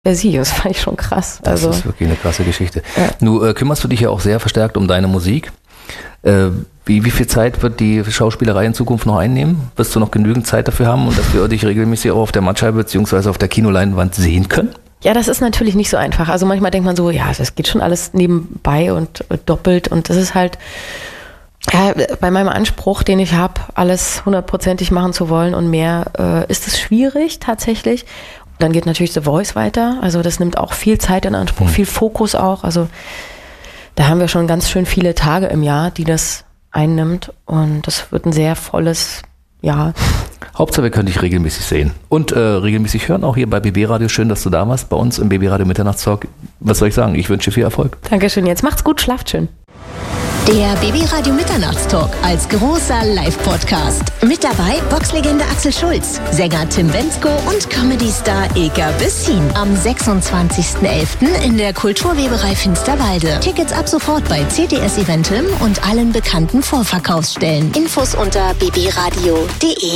Das fand ich schon krass. Das ist wirklich eine krasse Geschichte. Ja. Du kümmerst du dich ja auch sehr verstärkt um deine Musik. Wie viel Zeit wird die Schauspielerei in Zukunft noch einnehmen? Wirst du noch genügend Zeit dafür haben und dass wir dich regelmäßig auch auf der Mattscheibe bzw. auf der Kinoleinwand sehen können? Ja, das ist natürlich nicht so einfach. Also manchmal denkt man so, ja, das geht schon alles nebenbei und doppelt. Und das ist halt bei meinem Anspruch, den ich habe, alles 100%ig machen zu wollen und mehr, ist es schwierig tatsächlich. Dann geht natürlich The Voice weiter. Also das nimmt auch viel Zeit in Anspruch, viel Fokus auch. Also da haben wir schon ganz schön viele Tage im Jahr, die das einnimmt. Und das wird ein sehr volles Jahr. Hauptsache, wir können dich regelmäßig sehen und regelmäßig hören, auch hier bei BB Radio. Schön, dass du da warst, bei uns im BB Radio Mitternachtstalk. Was soll ich sagen? Ich wünsche dir viel Erfolg. Dankeschön, jetzt macht's gut, schlaft schön. Der BB Radio Mitternachtstalk als großer Live-Podcast. Mit dabei Boxlegende Axel Schulz, Sänger Tim Bendzko und Comedy-Star Ilka Bessin. Am 26.11. in der Kulturweberei Finsterwalde. Tickets ab sofort bei CTS Eventim und allen bekannten Vorverkaufsstellen. Infos unter bbradio.de.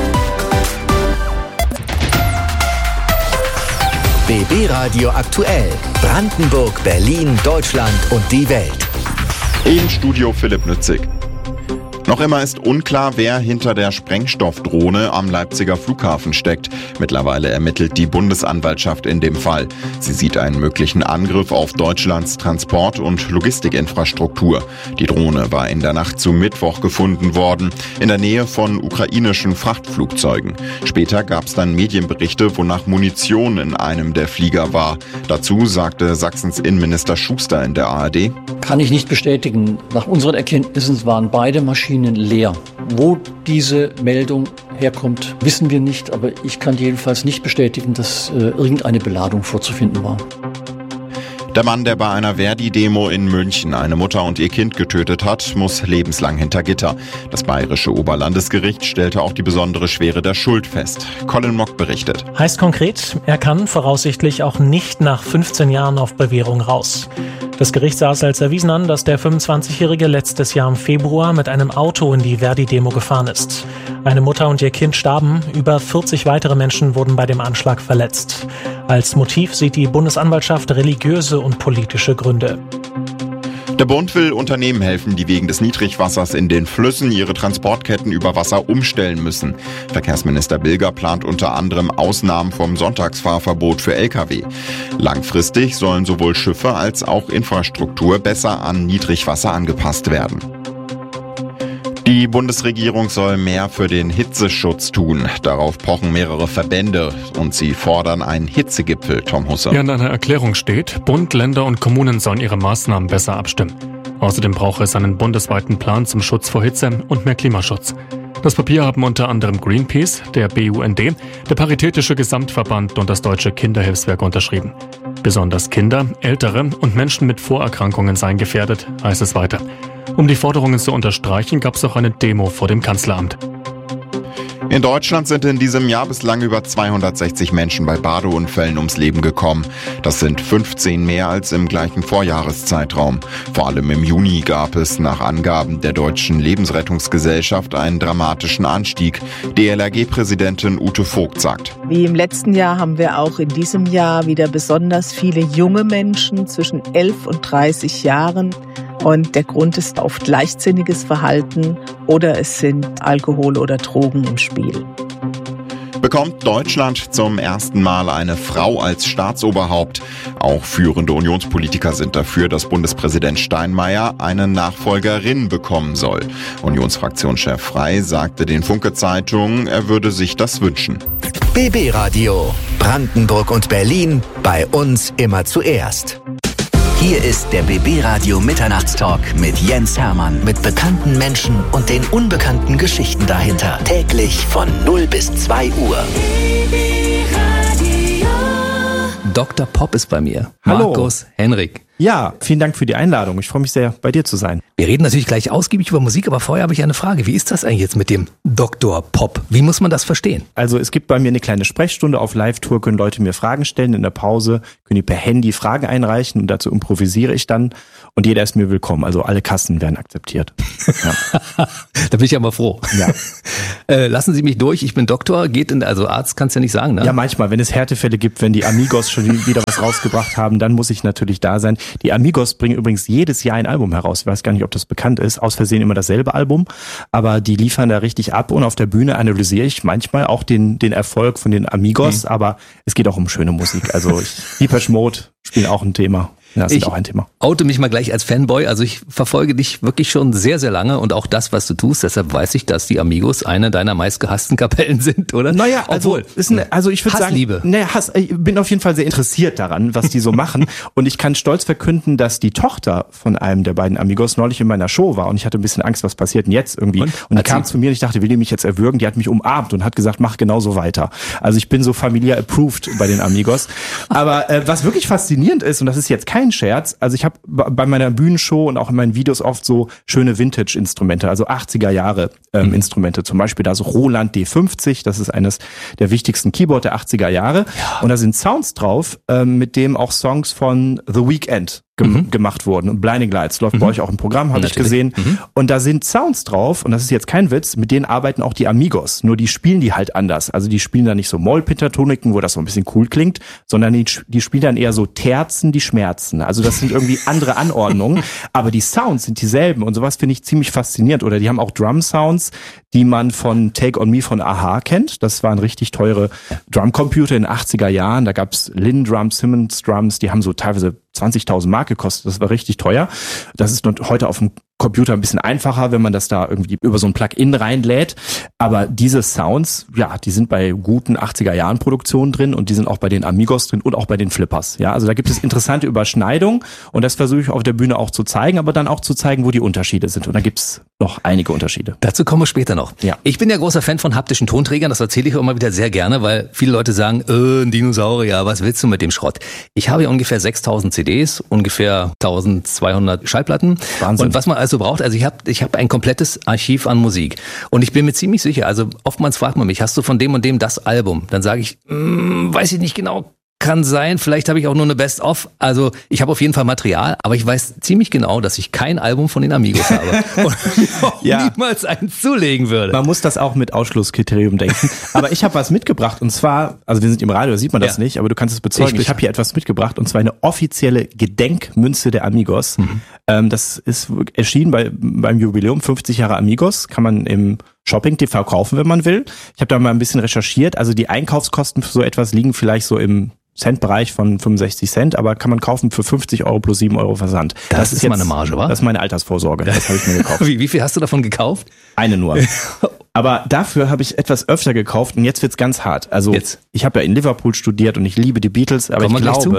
BB Radio aktuell. Brandenburg, Berlin, Deutschland und die Welt. Im Studio Philipp Nützig. Noch immer ist unklar, wer hinter der Sprengstoffdrohne am Leipziger Flughafen steckt. Mittlerweile ermittelt die Bundesanwaltschaft in dem Fall. Sie sieht einen möglichen Angriff auf Deutschlands Transport- und Logistikinfrastruktur. Die Drohne war in der Nacht zu Mittwoch gefunden worden, in der Nähe von ukrainischen Frachtflugzeugen. Später gab es dann Medienberichte, wonach Munition in einem der Flieger war. Dazu sagte Sachsens Innenminister Schuster in der ARD: Kann ich nicht bestätigen. Nach unseren Erkenntnissen waren beide Maschinen leer. Wo diese Meldung herkommt, wissen wir nicht, aber ich kann jedenfalls nicht bestätigen, dass irgendeine Beladung vorzufinden war. Der Mann, der bei einer Verdi-Demo in München eine Mutter und ihr Kind getötet hat, muss lebenslang hinter Gitter. Das bayerische Oberlandesgericht stellte auch die besondere Schwere der Schuld fest. Colin Mock berichtet. Heißt konkret, er kann voraussichtlich auch nicht nach 15 Jahren auf Bewährung raus. Das Gericht sah es als erwiesen an, dass der 25-Jährige letztes Jahr im Februar mit einem Auto in die Verdi-Demo gefahren ist. Eine Mutter und ihr Kind starben, über 40 weitere Menschen wurden bei dem Anschlag verletzt. Als Motiv sieht die Bundesanwaltschaft religiöse und politische Gründe. Der Bund will Unternehmen helfen, die wegen des Niedrigwassers in den Flüssen ihre Transportketten über Wasser umstellen müssen. Verkehrsminister Bilger plant unter anderem Ausnahmen vom Sonntagsfahrverbot für Lkw. Langfristig sollen sowohl Schiffe als auch Infrastruktur besser an Niedrigwasser angepasst werden. Die Bundesregierung soll mehr für den Hitzeschutz tun. Darauf pochen mehrere Verbände und sie fordern einen Hitzegipfel, Tom Husse. Ja, in einer Erklärung steht, Bund, Länder und Kommunen sollen ihre Maßnahmen besser abstimmen. Außerdem brauche es einen bundesweiten Plan zum Schutz vor Hitze und mehr Klimaschutz. Das Papier haben unter anderem Greenpeace, der BUND, der Paritätische Gesamtverband und das Deutsche Kinderhilfswerk unterschrieben. Besonders Kinder, Ältere und Menschen mit Vorerkrankungen seien gefährdet, heißt es weiter. Um die Forderungen zu unterstreichen, gab es auch eine Demo vor dem Kanzleramt. In Deutschland sind in diesem Jahr bislang über 260 Menschen bei Badeunfällen ums Leben gekommen. Das sind 15 mehr als im gleichen Vorjahreszeitraum. Vor allem im Juni gab es nach Angaben der Deutschen Lebensrettungsgesellschaft einen dramatischen Anstieg. DLRG-Präsidentin Ute Vogt sagt: Wie im letzten Jahr haben wir auch in diesem Jahr wieder besonders viele junge Menschen zwischen 11 und 30 Jahren. Und der Grund ist oft leichtsinniges Verhalten oder es sind Alkohol oder Drogen im Spiel. Bekommt Deutschland zum ersten Mal eine Frau als Staatsoberhaupt? Auch führende Unionspolitiker sind dafür, dass Bundespräsident Steinmeier eine Nachfolgerin bekommen soll. Unionsfraktionschef Frey sagte den Funke-Zeitungen, er würde sich das wünschen. BB Radio. Brandenburg und Berlin. Bei uns immer zuerst. Hier ist der BB Radio Mitternachtstalk mit Jens Hermann. Mit bekannten Menschen und den unbekannten Geschichten dahinter. Täglich von 0 bis 2 Uhr. Dr. Pop ist bei mir. Hallo. Markus Henrik. Ja, vielen Dank für die Einladung. Ich freue mich sehr, bei dir zu sein. Wir reden natürlich gleich ausgiebig über Musik, aber vorher habe ich eine Frage. Wie ist das eigentlich jetzt mit dem Dr. Pop? Wie muss man das verstehen? Also es gibt bei mir eine kleine Sprechstunde auf Live-Tour, können Leute mir Fragen stellen in der Pause, können die per Handy Fragen einreichen und dazu improvisiere ich dann und jeder ist mir willkommen. Also alle Kassen werden akzeptiert. Ja. Da bin ich aber froh. Ja. Lassen Sie mich durch, ich bin Doktor, also Arzt kannst du ja nicht sagen, ne? Ja, manchmal, wenn es Härtefälle gibt, wenn die Amigos schon wieder was rausgebracht haben, dann muss ich natürlich da sein. Die Amigos bringen übrigens jedes Jahr ein Album heraus. Ich weiß gar nicht, ob das bekannt ist. Aus Versehen immer dasselbe Album. Aber die liefern da richtig ab und auf der Bühne analysiere ich manchmal auch den Erfolg von den Amigos. Aber es geht auch um schöne Musik. Also Depeche Mode spielen auch ein Thema. Ja, das ist auch ein Thema. Oute mich mal gleich als Fanboy. Also ich verfolge dich wirklich schon sehr, sehr lange und auch das, was du tust. Deshalb weiß ich, dass die Amigos eine deiner meistgehassten Kapellen sind, oder? Naja, also ich würde sagen, Hassliebe. Ich bin auf jeden Fall sehr interessiert daran, was die so machen. Und ich kann stolz verkünden, dass die Tochter von einem der beiden Amigos neulich in meiner Show war und ich hatte ein bisschen Angst, was passiert denn jetzt irgendwie. Und die kam zu mir und ich dachte, will die mich jetzt erwürgen? Die hat mich umarmt und hat gesagt, mach genauso weiter. Also ich bin so familiär approved bei den Amigos. Aber was wirklich faszinierend ist, und das ist jetzt kein Scherz, also ich habe bei meiner Bühnenshow und auch in meinen Videos oft so schöne Vintage-Instrumente, also 80er Jahre Instrumente, zum Beispiel da so Roland D50, das ist eines der wichtigsten Keyboard der 80er Jahre. Ja. Und da sind Sounds drauf, mit dem auch Songs von The Weeknd gemacht wurden. Und Blinding Lights läuft bei euch auch im Programm, habe ich gesehen. Und da sind Sounds drauf, und das ist jetzt kein Witz, mit denen arbeiten auch die Amigos. Nur die spielen die halt anders. Also die spielen da nicht so Mollpentatoniken, wo das so ein bisschen cool klingt, sondern die spielen dann eher so Terzen, die schmerzen. Also das sind irgendwie andere Anordnungen, aber die Sounds sind dieselben und sowas finde ich ziemlich faszinierend. Oder die haben auch Drum-Sounds, die man von Take On Me von a-ha kennt. Das waren richtig teure Drumcomputer in den 80er Jahren. Da gab's Linn Drums, Simmons Drums, die haben so teilweise 20.000 Mark gekostet. Das war richtig teuer. Das ist heute auf dem Computer ein bisschen einfacher, wenn man das da irgendwie über so ein Plugin reinlädt. Aber diese Sounds, ja, die sind bei guten 80er-Jahren-Produktionen drin und die sind auch bei den Amigos drin und auch bei den Flippers. Ja, also da gibt es interessante Überschneidungen und das versuche ich auf der Bühne auch zu zeigen, aber dann auch zu zeigen, wo die Unterschiede sind. Und da gibt's noch einige Unterschiede. Dazu kommen wir später noch. Ja. Ich bin ja großer Fan von haptischen Tonträgern, das erzähle ich auch immer wieder sehr gerne, weil viele Leute sagen, ein Dinosaurier, was willst du mit dem Schrott? Ich habe ja ungefähr 6.000 CDs, ungefähr 1.200 Schallplatten. Wahnsinn. Und was man also braucht, also ich hab ein komplettes Archiv an Musik. Und ich bin mir ziemlich sicher, also oftmals fragt man mich, hast du von dem und dem das Album? Dann sage ich, weiß ich nicht genau. Kann sein, vielleicht habe ich auch nur eine Best-of. Also ich habe auf jeden Fall Material, aber ich weiß ziemlich genau, dass ich kein Album von den Amigos habe und auch niemals eins zulegen würde. Man muss das auch mit Ausschlusskriterium denken. Aber ich habe was mitgebracht und zwar, also wir sind im Radio, da sieht man das nicht, aber du kannst es bezeugen. Ich habe hier etwas mitgebracht und zwar eine offizielle Gedenkmünze der Amigos. Das ist erschienen beim Jubiläum 50 Jahre Amigos, kann man im Shopping TV kaufen, wenn man will. Ich habe da mal ein bisschen recherchiert. Also die Einkaufskosten für so etwas liegen vielleicht so im Centbereich von 65 Cent, aber kann man kaufen für 50 Euro plus 7 Euro Versand. Das ist jetzt meine Marge, wa? Das ist meine Altersvorsorge. Das habe ich mir gekauft. Wie viel hast du davon gekauft? Eine nur. Aber dafür habe ich etwas öfter gekauft und jetzt wird's ganz hart. Also ich habe ja in Liverpool studiert und ich liebe die Beatles, aber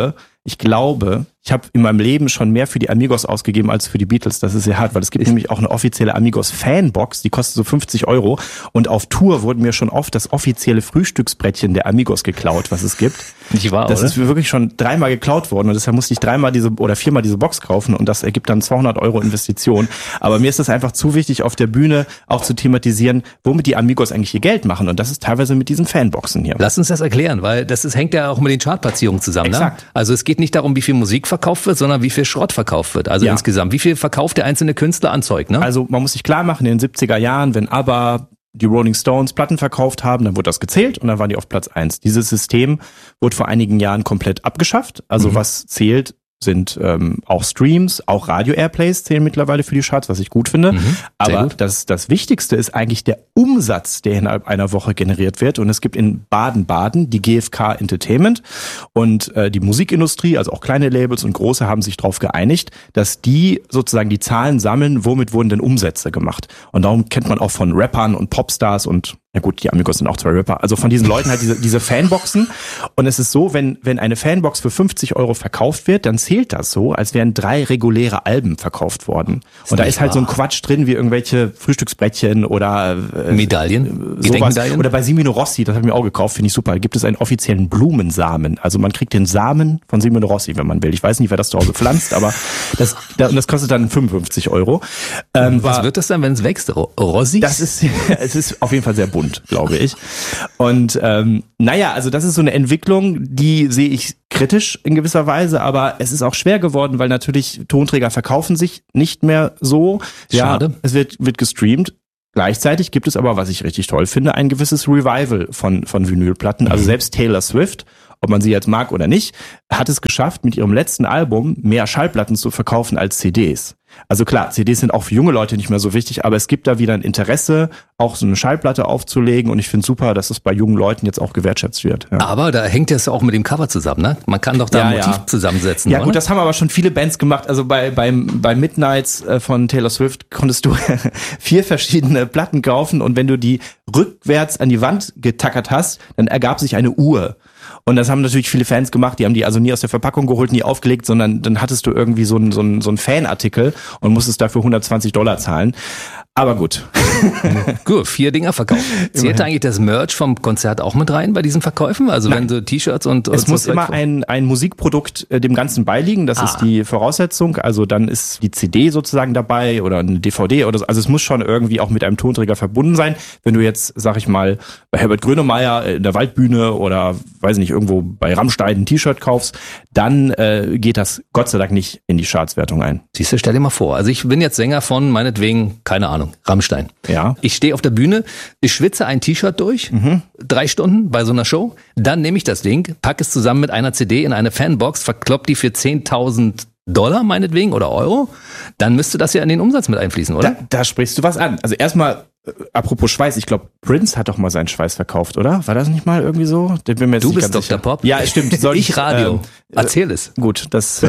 ich glaube, ich habe in meinem Leben schon mehr für die Amigos ausgegeben als für die Beatles. Das ist sehr hart, weil es gibt nämlich auch eine offizielle Amigos-Fanbox, die kostet so 50 Euro. Und auf Tour wurde mir schon oft das offizielle Frühstücksbrettchen der Amigos geklaut, was es gibt. Nicht wahr, das oder? ist wirklich schon 3-mal geklaut worden und deshalb musste ich 3-mal 4-mal diese Box kaufen und das ergibt dann 200 Euro Investition. Aber mir ist das einfach zu wichtig, auf der Bühne auch zu thematisieren, womit die Amigos eigentlich ihr Geld machen. Und das ist teilweise mit diesen Fanboxen hier. Lass uns das erklären, weil hängt ja auch mit den Chartplatzierungen zusammen. Exakt. Ne? Also es geht nicht darum, wie viel Musik verkauft wird, sondern wie viel Schrott verkauft wird. Also insgesamt, wie viel verkauft der einzelne Künstler an Zeug, ne? Also man muss sich klar machen, in den 70er Jahren, wenn ABBA, die Rolling Stones Platten verkauft haben, dann wurde das gezählt und dann waren die auf Platz 1. Dieses System wurde vor einigen Jahren komplett abgeschafft. Also was zählt, sind auch Streams, auch Radio-Airplays zählen mittlerweile für die Charts, was ich gut finde. Aber das Wichtigste ist eigentlich der Umsatz, der innerhalb einer Woche generiert wird. Und es gibt in Baden-Baden die GfK Entertainment und die Musikindustrie, also auch kleine Labels und große, haben sich darauf geeinigt, dass die sozusagen die Zahlen sammeln, womit wurden denn Umsätze gemacht. Und darum kennt man auch von Rappern und Popstars und ja gut, die Amigos sind auch 2 Rapper, also von diesen Leuten halt diese Fanboxen. Und es ist so, wenn eine Fanbox für 50 € verkauft wird, dann zählt das so, als wären 3 reguläre Alben verkauft worden. Und da ist halt so ein Quatsch drin, wie irgendwelche Frühstücksbrettchen oder Medaillen, sowas. Oder bei Simino Rossi, das habe ich mir auch gekauft, finde ich super, da gibt es einen offiziellen Blumensamen. Also man kriegt den Samen von Simino Rossi, wenn man will. Ich weiß nicht, wer das zu Hause pflanzt, aber das kostet dann 55 €. Was wird das dann, wenn es wächst? Rossi? Es ist auf jeden Fall sehr bunt, glaube ich. Und also das ist so eine Entwicklung, die sehe ich kritisch in gewisser Weise, aber es ist auch schwer geworden, weil natürlich Tonträger verkaufen sich nicht mehr so. Schade. Ja, es wird gestreamt. Gleichzeitig gibt es aber, was ich richtig toll finde, ein gewisses Revival von Vinylplatten. Also selbst Taylor Swift, ob man sie jetzt mag oder nicht, hat es geschafft, mit ihrem letzten Album mehr Schallplatten zu verkaufen als CDs. Also klar, CDs sind auch für junge Leute nicht mehr so wichtig, aber es gibt da wieder ein Interesse, auch so eine Schallplatte aufzulegen und ich finde super, dass es bei jungen Leuten jetzt auch gewertschätzt wird. Ja. Aber da hängt es auch mit dem Cover zusammen, ne? Man kann doch da ein Motiv zusammensetzen. Ja oder? Gut, das haben aber schon viele Bands gemacht. Also bei Midnights von Taylor Swift konntest du 4 verschiedene Platten kaufen und wenn du die rückwärts an die Wand getackert hast, dann ergab sich eine Uhr. Und das haben natürlich viele Fans gemacht, die haben die also nie aus der Verpackung geholt, nie aufgelegt, sondern dann hattest du irgendwie so einen Fanartikel und musstest dafür $120 zahlen. Aber gut. Gut, 4 Dinger verkauft. Zählt eigentlich das Merch vom Konzert auch mit rein bei diesen Verkäufen? Also Nein. wenn so T-Shirts und es muss immer ein Musikprodukt dem Ganzen beiliegen, das ist die Voraussetzung. Also dann ist die CD sozusagen dabei oder eine DVD oder so. Also es muss schon irgendwie auch mit einem Tonträger verbunden sein. Wenn du jetzt, sag ich mal, bei Herbert Grönemeyer in der Waldbühne oder weiß nicht, irgendwo bei Rammstein ein T-Shirt kaufst, dann geht das Gott sei Dank nicht in die Chartswertung ein. Siehst du, stell dir mal vor. Also ich bin jetzt Sänger von, meinetwegen, keine Ahnung, Rammstein. Ja. Ich stehe auf der Bühne, ich schwitze ein T-Shirt durch, 3 Stunden bei so einer Show, dann nehme ich das Ding, packe es zusammen mit einer CD in eine Fanbox, verklopp die für $10.000 meinetwegen oder Euro, dann müsste das ja in den Umsatz mit einfließen, oder? Da sprichst du was an. Also erstmal, apropos Schweiß, ich glaube, Prince hat doch mal seinen Schweiß verkauft, oder? War das nicht mal irgendwie so? Du bist Dr. Pop? Ja, stimmt. Ich Radio. Erzähl es. Gut, das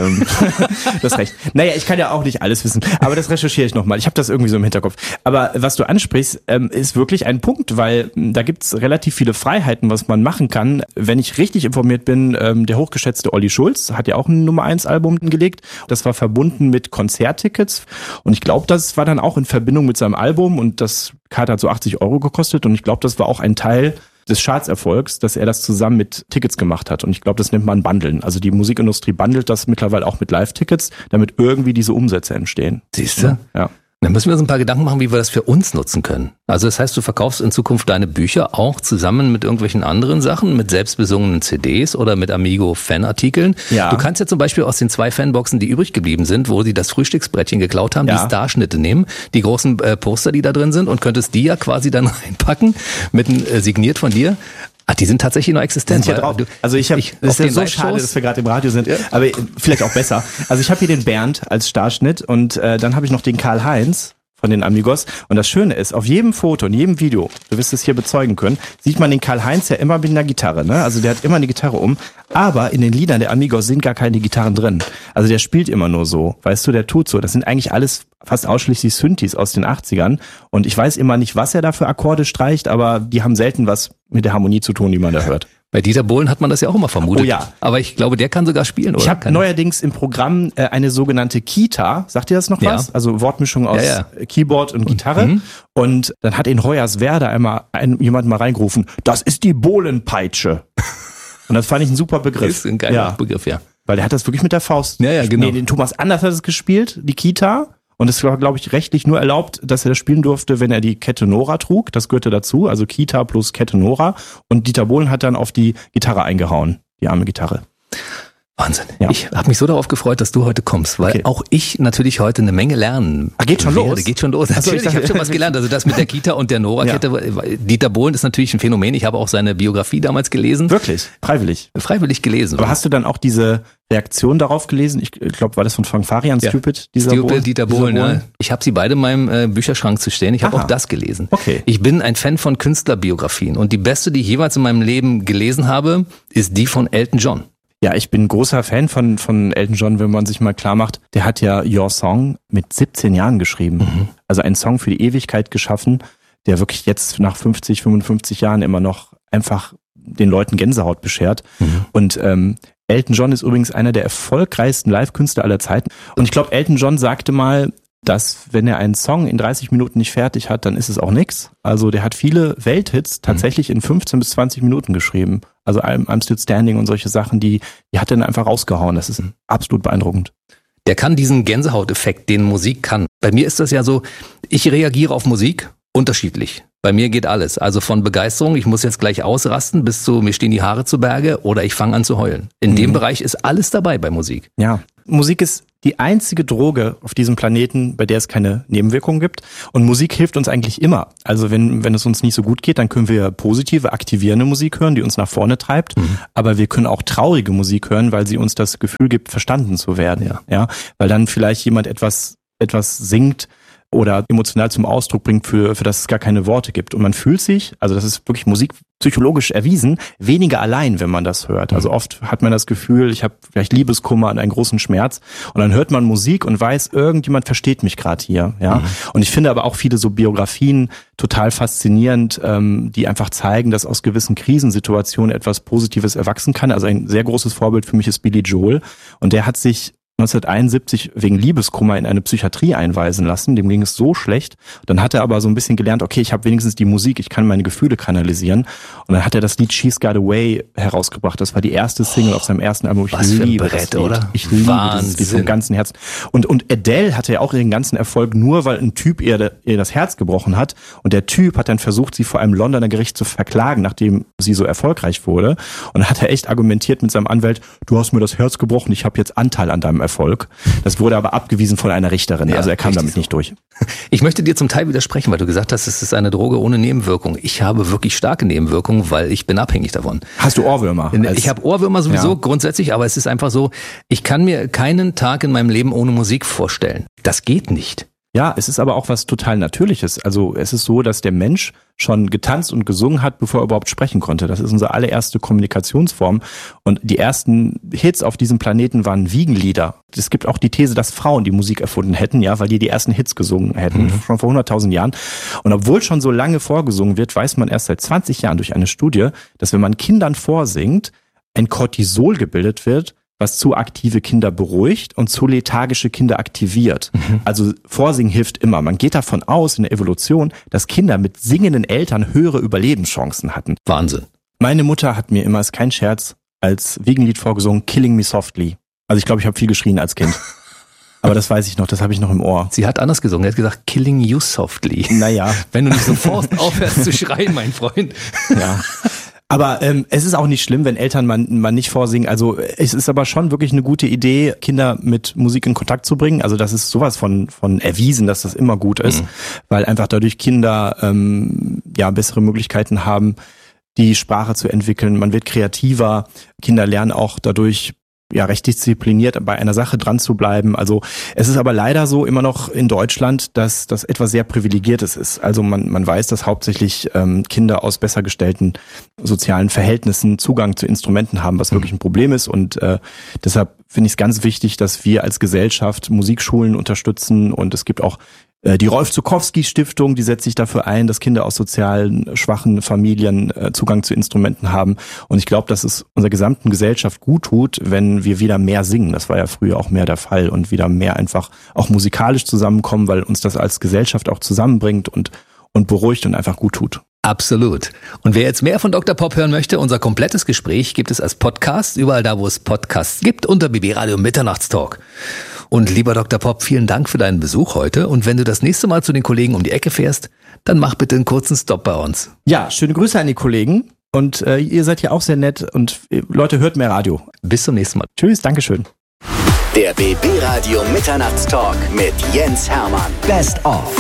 hast recht. Naja, ich kann ja auch nicht alles wissen, aber das recherchiere ich nochmal. Ich habe das irgendwie so im Hinterkopf. Aber was du ansprichst, ist wirklich ein Punkt, weil da gibt's relativ viele Freiheiten, was man machen kann. Wenn ich richtig informiert bin, der hochgeschätzte Olli Schulz hat ja auch ein Nummer-1-Album gelegt. Das war verbunden mit Konzerttickets und ich glaube, das war dann auch in Verbindung mit seinem Album und das Karte hat so 80 € gekostet und ich glaube, das war auch ein Teil des Chartserfolgs, dass er das zusammen mit Tickets gemacht hat. Und ich glaube, das nennt man Bundeln. Also die Musikindustrie bundelt das mittlerweile auch mit Live-Tickets, damit irgendwie diese Umsätze entstehen. Siehst du? Ja. Dann müssen wir uns ein paar Gedanken machen, wie wir das für uns nutzen können. Also das heißt, du verkaufst in Zukunft deine Bücher auch zusammen mit irgendwelchen anderen Sachen, mit selbstbesungenen CDs oder mit Amigo-Fanartikeln. Ja. Du kannst ja zum Beispiel aus den 2 Fanboxen, die übrig geblieben sind, wo sie das Frühstücksbrettchen geklaut haben, die Starschnitte nehmen, die großen Poster, die da drin sind und könntest die ja quasi dann reinpacken, signiert von dir. Ach, die sind tatsächlich noch existent. Sind hier drauf. Also das ist ja so schade, dass wir gerade im Radio sind, aber vielleicht auch besser. Also ich habe hier den Bernd als Starschnitt und dann habe ich noch den Karl-Heinz von den Amigos. Und das Schöne ist, auf jedem Foto, in jedem Video, du wirst es hier bezeugen können, sieht man den Karl-Heinz ja immer mit einer Gitarre. Ne? Also der hat immer eine Gitarre um. Aber in den Liedern der Amigos sind gar keine Gitarren drin. Also der spielt immer nur so. Weißt du, der tut so. Das sind eigentlich alles fast ausschließlich Synthes aus den 80ern. Und ich weiß immer nicht, was er da für Akkorde streicht, aber die haben selten was mit der Harmonie zu tun, die man da hört. Bei Dieter Bohlen hat man das ja auch immer vermutet. Oh ja. Aber ich glaube, der kann sogar spielen, oder? Ich habe neuerdings im Programm eine sogenannte Kita. Sagt ihr das noch was? Also Wortmischung aus Keyboard und Gitarre. Und dann hat in Hoyerswerda jemand mal reingerufen, das ist die Bohlenpeitsche. Und das fand ich ein super Begriff. Ist ein geiler Begriff, ja. Weil der hat das wirklich mit der Faust. Ja, genau. Nee, den Thomas Anders hat es gespielt, die Kita. Und es war, glaube ich, rechtlich nur erlaubt, dass er das spielen durfte, wenn er die Kette Nora trug. Das gehörte dazu, also Kita plus Kette Nora. Und Dieter Bohlen hat dann auf die Gitarre eingehauen, die arme Gitarre. Wahnsinn. Ja. Ich habe mich so darauf gefreut, dass du heute kommst, weil auch ich natürlich heute eine Menge lernen. Geht schon los? Geht schon los. Natürlich, ich habe schon was gelernt. Also das mit der Kita und der Nora-Kette. Dieter Bohlen ist natürlich ein Phänomen. Ich habe auch seine Biografie damals gelesen. Wirklich? Freiwillig? Freiwillig gelesen. Aber hast du dann auch diese Reaktion darauf gelesen? Ich glaube, war das von Frank Farian, Stupid? Dieter Bohlen, ja. Ich habe sie beide in meinem Bücherschrank zu stehen. Ich habe auch das gelesen. Okay. Ich bin ein Fan von Künstlerbiografien. Und die beste, die ich jeweils in meinem Leben gelesen habe, ist die von Elton John. Ja, ich bin großer Fan von Elton John, wenn man sich mal klar macht. Der hat ja Your Song mit 17 Jahren geschrieben. Also einen Song für die Ewigkeit geschaffen, der wirklich jetzt nach 50, 55 Jahren immer noch einfach den Leuten Gänsehaut beschert. Und Elton John ist übrigens einer der erfolgreichsten Live-Künstler aller Zeiten. Und ich glaube, Elton John sagte mal, dass wenn er einen Song in 30 Minuten nicht fertig hat, dann ist es auch nix. Also der hat viele Welthits tatsächlich in 15 bis 20 Minuten geschrieben. Also I'm Still Standing und solche Sachen, die hat er dann einfach rausgehauen. Das ist absolut beeindruckend. Der kann diesen Gänsehauteffekt, den Musik kann. Bei mir ist das ja so, ich reagiere auf Musik unterschiedlich. Bei mir geht alles. Also von Begeisterung, ich muss jetzt gleich ausrasten, bis zu mir stehen die Haare zu Berge oder ich fange an zu heulen. In dem Bereich ist alles dabei bei Musik. Ja, Musik ist die einzige Droge auf diesem Planeten, bei der es keine Nebenwirkungen gibt. Und Musik hilft uns eigentlich immer. Also wenn es uns nicht so gut geht, dann können wir positive, aktivierende Musik hören, die uns nach vorne treibt. Aber wir können auch traurige Musik hören, weil sie uns das Gefühl gibt, verstanden zu werden. Ja, weil dann vielleicht jemand etwas singt oder emotional zum Ausdruck bringt, für das es gar keine Worte gibt. Und man fühlt sich, also das ist wirklich musikpsychologisch erwiesen, weniger allein, wenn man das hört. Also oft hat man das Gefühl, ich habe vielleicht Liebeskummer und einen großen Schmerz und dann hört man Musik und weiß, irgendjemand versteht mich gerade hier. Ja. Und ich finde aber auch viele so Biografien total faszinierend, die einfach zeigen, dass aus gewissen Krisensituationen etwas Positives erwachsen kann. Also ein sehr großes Vorbild für mich ist Billy Joel und der hat sich 1971 wegen Liebeskummer in eine Psychiatrie einweisen lassen. Dem ging es so schlecht. Dann hat er aber so ein bisschen gelernt, okay, ich habe wenigstens die Musik, ich kann meine Gefühle kanalisieren. Und dann hat er das Lied She's Got Away herausgebracht. Das war die erste Single auf seinem ersten Album. Ich liebe das Lied. Oder? Ich liebe dieses Lied vom ganzen Herzen. Und Adele hatte ja auch ihren ganzen Erfolg nur, weil ein Typ ihr das Herz gebrochen hat. Und der Typ hat dann versucht, sie vor einem Londoner Gericht zu verklagen, nachdem sie so erfolgreich wurde. Und dann hat er echt argumentiert mit seinem Anwalt, du hast mir das Herz gebrochen, ich habe jetzt Anteil an deinem Erfolg. Das wurde aber abgewiesen von einer Richterin. Also er kam damit nicht durch. Ich möchte dir zum Teil widersprechen, weil du gesagt hast, es ist eine Droge ohne Nebenwirkung. Ich habe wirklich starke Nebenwirkungen, weil ich bin abhängig davon. Hast du Ohrwürmer? Ich habe Ohrwürmer sowieso grundsätzlich, aber es ist einfach so, ich kann mir keinen Tag in meinem Leben ohne Musik vorstellen. Das geht nicht. Ja, es ist aber auch was total Natürliches. Also es ist so, dass der Mensch schon getanzt und gesungen hat, bevor er überhaupt sprechen konnte. Das ist unsere allererste Kommunikationsform. Und die ersten Hits auf diesem Planeten waren Wiegenlieder. Es gibt auch die These, dass Frauen die Musik erfunden hätten, ja, weil die ersten Hits gesungen hätten, schon vor 100.000 Jahren. Und obwohl schon so lange vorgesungen wird, weiß man erst seit 20 Jahren durch eine Studie, dass wenn man Kindern vorsingt, ein Cortisol gebildet wird, was zu aktive Kinder beruhigt und zu lethargische Kinder aktiviert. Also Vorsingen hilft immer. Man geht davon aus in der Evolution, dass Kinder mit singenden Eltern höhere Überlebenschancen hatten. Wahnsinn. Meine Mutter hat mir immer, ist kein Scherz, als Wiegenlied vorgesungen, Killing Me Softly. Also ich glaube, ich habe viel geschrien als Kind. Aber das weiß ich noch, das habe ich noch im Ohr. Sie hat anders gesungen, sie hat gesagt, Killing You Softly. Naja. Wenn du nicht sofort aufhörst zu schreien, mein Freund. Ja. Aber es ist auch nicht schlimm, wenn Eltern man nicht vorsingen. Also es ist aber schon wirklich eine gute Idee, Kinder mit Musik in Kontakt zu bringen. Also das ist sowas von erwiesen, dass das immer gut ist, weil einfach dadurch Kinder bessere Möglichkeiten haben, die Sprache zu entwickeln. Man wird kreativer. Kinder lernen auch dadurch recht diszipliniert bei einer Sache dran zu bleiben. Also es ist aber leider so immer noch in Deutschland, dass das etwas sehr Privilegiertes ist. Also man weiß, dass hauptsächlich Kinder aus besser gestellten sozialen Verhältnissen Zugang zu Instrumenten haben, was wirklich ein Problem ist. Und deshalb finde ich es ganz wichtig, dass wir als Gesellschaft Musikschulen unterstützen. Und es gibt auch die Rolf-Zuckowski-Stiftung, die setzt sich dafür ein, dass Kinder aus sozialen schwachen Familien Zugang zu Instrumenten haben. Und ich glaube, dass es unserer gesamten Gesellschaft gut tut, wenn wir wieder mehr singen. Das war ja früher auch mehr der Fall und wieder mehr einfach auch musikalisch zusammenkommen, weil uns das als Gesellschaft auch zusammenbringt und beruhigt und einfach gut tut. Absolut. Und wer jetzt mehr von Dr. Pop hören möchte, unser komplettes Gespräch gibt es als Podcast, überall da, wo es Podcasts gibt, unter BB Radio Mitternachtstalk. Und lieber Dr. Pop, vielen Dank für deinen Besuch heute. Und wenn du das nächste Mal zu den Kollegen um die Ecke fährst, dann mach bitte einen kurzen Stopp bei uns. Ja, schöne Grüße an die Kollegen. Und ihr seid ja auch sehr nett. Und Leute, hört mehr Radio. Bis zum nächsten Mal. Tschüss, Dankeschön. Der BB Radio Mitternachtstalk mit Jens Hermann. Best of.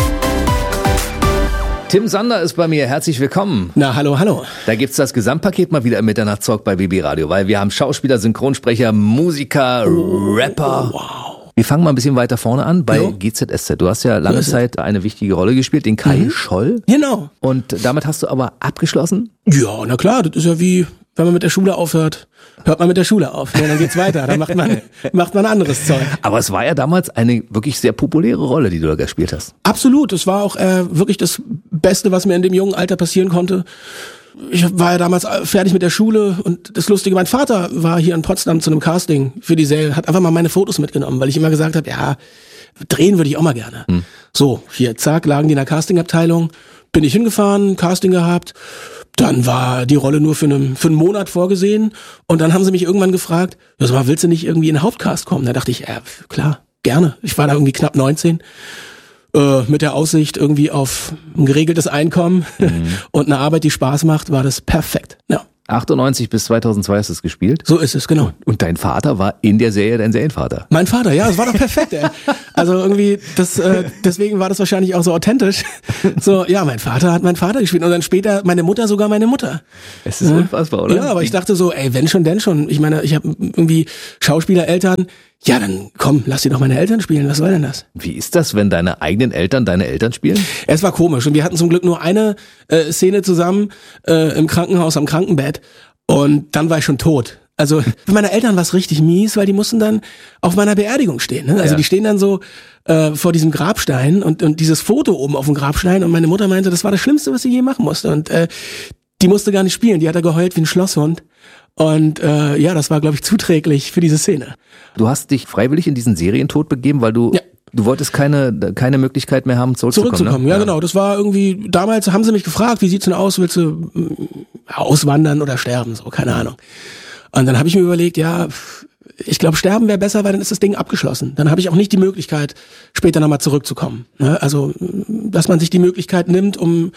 Tim Sander ist bei mir. Herzlich willkommen. Na, hallo, hallo. Da gibt's das Gesamtpaket mal wieder im Mitternachtstalk bei BB Radio, weil wir haben Schauspieler, Synchronsprecher, Musiker, Rapper. Wow. Wir fangen mal ein bisschen weiter vorne an bei GZSZ. Du hast ja lange Zeit eine wichtige Rolle gespielt, den Kai Scholl. Genau. Und damit hast du aber abgeschlossen? Ja, na klar, das ist ja wie wenn man mit der Schule aufhört, hört man mit der Schule auf. Ja, dann geht's weiter, dann macht man anderes Zeug. Aber es war ja damals eine wirklich sehr populäre Rolle, die du da gespielt hast. Absolut, es war auch wirklich das Beste, was mir in dem jungen Alter passieren konnte. Ich war ja damals fertig mit der Schule und das Lustige, mein Vater war hier in Potsdam zu einem Casting für die Serie, hat einfach mal meine Fotos mitgenommen, weil ich immer gesagt habe, ja, drehen würde ich auch mal gerne. So, hier, zack, lagen die in der Castingabteilung, bin ich hingefahren, Casting gehabt, dann war die Rolle nur für einen Monat vorgesehen und dann haben sie mich irgendwann gefragt, ja, sag mal, willst du nicht irgendwie in den Hauptcast kommen? Da dachte ich, ja, klar, gerne. Ich war da irgendwie knapp 19. Mit der Aussicht irgendwie auf ein geregeltes Einkommen und eine Arbeit, die Spaß macht, war das perfekt. Ja. 98 bis 2002 hast du es gespielt? So ist es, genau. Und dein Vater war in der Serie dein Serienvater? Mein Vater, ja, es war doch perfekt, ey. Also irgendwie, deswegen war das wahrscheinlich auch so authentisch. So, ja, mein Vater hat meinen Vater gespielt und dann später meine Mutter sogar meine Mutter. Es ist unfassbar, oder? Ja, aber ich dachte so, ey, wenn schon, denn schon. Ich meine, ich habe irgendwie Schauspielereltern. Ja, dann komm, lass die doch meine Eltern spielen. Was soll denn das? Wie ist das, wenn deine eigenen Eltern deine Eltern spielen? Es war komisch und wir hatten zum Glück nur eine Szene zusammen im Krankenhaus am Krankenbett und dann war ich schon tot. Also für meine Eltern war es richtig mies, weil die mussten dann auf meiner Beerdigung stehen. Ne? Also die stehen dann so vor diesem Grabstein und dieses Foto oben auf dem Grabstein und meine Mutter meinte, das war das Schlimmste, was sie je machen musste und die musste gar nicht spielen. Die hat da geheult wie ein Schlosshund. Und ja, das war, glaube ich, zuträglich für diese Szene. Du hast dich freiwillig in diesen Serientod begeben, weil du wolltest keine Möglichkeit mehr haben, zurückzukommen. Ne? Ja, genau. Das war irgendwie, damals haben sie mich gefragt, wie sieht's denn aus, willst du auswandern oder sterben? So, keine Ahnung. Und dann habe ich mir überlegt, ja, ich glaube, sterben wäre besser, weil dann ist das Ding abgeschlossen. Dann habe ich auch nicht die Möglichkeit, später nochmal zurückzukommen. Ne? Also, dass man sich die Möglichkeit nimmt, um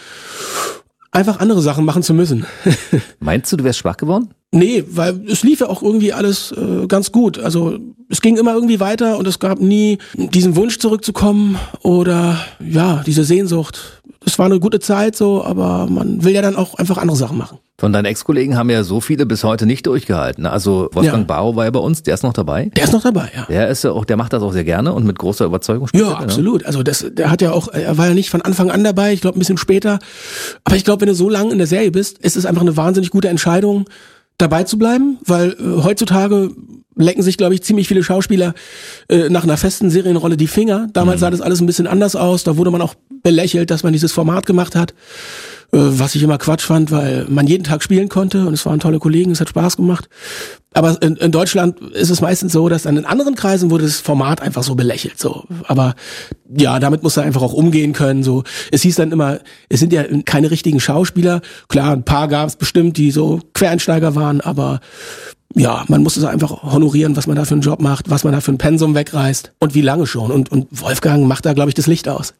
einfach andere Sachen machen zu müssen. Meinst du wärst schwach geworden? Nee, weil es lief ja auch irgendwie alles ganz gut. Also es ging immer irgendwie weiter und es gab nie diesen Wunsch zurückzukommen oder ja, diese Sehnsucht. Es war eine gute Zeit so, aber man will ja dann auch einfach andere Sachen machen. Von deinen Ex-Kollegen haben ja so viele bis heute nicht durchgehalten. Also Wolfgang Barrow war ja bei uns, der ist noch dabei. Der ist noch dabei, ja. Der macht das auch sehr gerne und mit großer Überzeugung. Ja, absolut. Also der hat ja auch, er war ja nicht von Anfang an dabei, ich glaube ein bisschen später. Aber ich glaube, wenn du so lange in der Serie bist, ist es einfach eine wahnsinnig gute Entscheidung, dabei zu bleiben, weil heutzutage lecken sich, glaube ich, ziemlich viele Schauspieler nach einer festen Serienrolle die Finger. Damals sah das alles ein bisschen anders aus. Da wurde man auch belächelt, dass man dieses Format gemacht hat, was ich immer Quatsch fand, weil man jeden Tag spielen konnte und es waren tolle Kollegen, es hat Spaß gemacht. Aber in Deutschland ist es meistens so, dass dann in anderen Kreisen wurde das Format einfach so belächelt. So, aber ja, damit muss er einfach auch umgehen können. So, es hieß dann immer, es sind ja keine richtigen Schauspieler. Klar, ein paar gab es bestimmt, die so Quereinsteiger waren, aber ja, man muss es einfach honorieren, was man da für einen Job macht, was man da für ein Pensum wegreißt und wie lange schon. Und Wolfgang macht da, glaube ich, das Licht aus.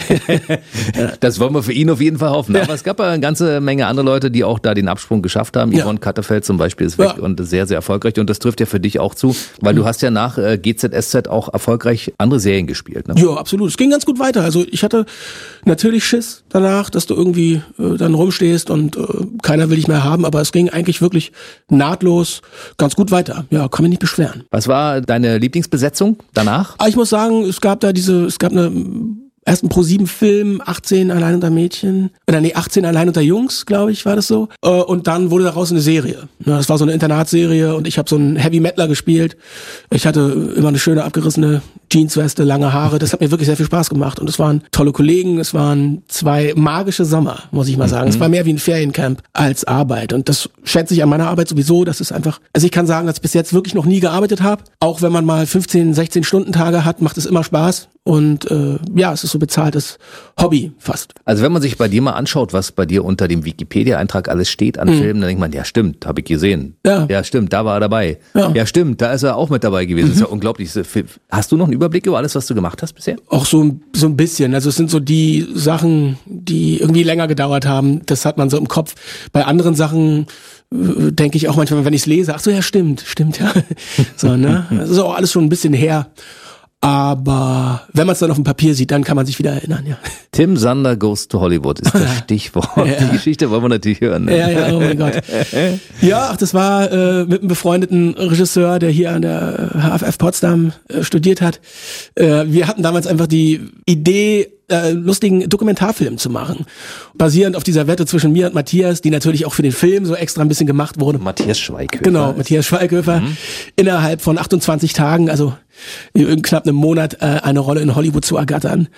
Das wollen wir für ihn auf jeden Fall hoffen. Aber es gab ja eine ganze Menge andere Leute, die auch da den Absprung geschafft haben. Yvonne Katterfeld zum Beispiel ist weg und sehr, sehr erfolgreich. Und das trifft ja für dich auch zu, weil du hast ja nach GZSZ auch erfolgreich andere Serien gespielt. Ne? Ja, absolut. Es ging ganz gut weiter. Also ich hatte natürlich Schiss danach, dass du irgendwie dann rumstehst und keiner will dich mehr haben. Aber es ging eigentlich wirklich nahtlos ganz gut weiter. Ja, kann mich nicht beschweren. Was war deine Lieblingsbesetzung danach? Ich muss sagen, es gab eine ersten Pro7-Film, 18 allein unter Mädchen, 18 allein unter Jungs, glaube ich, war das so. Und dann wurde daraus eine Serie. Das war so eine Internatsserie und ich habe so einen Heavy Metaler gespielt. Ich hatte immer eine schöne abgerissene Jeansweste, lange Haare. Das hat mir wirklich sehr viel Spaß gemacht und es waren tolle Kollegen. Es waren 2 magische Sommer, muss ich mal sagen. Es war mehr wie ein Feriencamp als Arbeit und das schätze ich an meiner Arbeit sowieso. Das ist einfach, also ich kann sagen, dass ich bis jetzt wirklich noch nie gearbeitet habe. Auch wenn man mal 15, 16 Stunden Tage hat, macht es immer Spaß. Und ja, es ist so bezahltes Hobby fast. Also wenn man sich bei dir mal anschaut, was bei dir unter dem Wikipedia-Eintrag alles steht an Filmen, dann denkt man, ja stimmt, habe ich gesehen. Ja, stimmt, da war er dabei. Ja, stimmt, da ist er auch mit dabei gewesen. Das ist ja unglaublich. Hast du noch einen Überblick über alles, was du gemacht hast bisher? Auch so ein bisschen. Also es sind so die Sachen, die irgendwie länger gedauert haben. Das hat man so im Kopf. Bei anderen Sachen denke ich auch manchmal, wenn ich es lese, ach so, ja, stimmt, ja. So, ne? Das ist auch alles schon ein bisschen her. Aber wenn man es dann auf dem Papier sieht, dann kann man sich wieder erinnern, ja. Tim Sander Goes to Hollywood ist das Stichwort. Ja. Die Geschichte wollen wir natürlich hören. Ne? Ja, oh mein Gott. Ja, das war mit einem befreundeten Regisseur, der hier an der HFF Potsdam studiert hat. Wir hatten damals einfach die Idee, lustigen Dokumentarfilm zu machen. Basierend auf dieser Wette zwischen mir und Matthias, die natürlich auch für den Film so extra ein bisschen gemacht wurde. Matthias Schweighöfer. Genau, Matthias Schweighöfer. Innerhalb von 28 Tagen, also in knapp einem Monat, eine Rolle in Hollywood zu ergattern.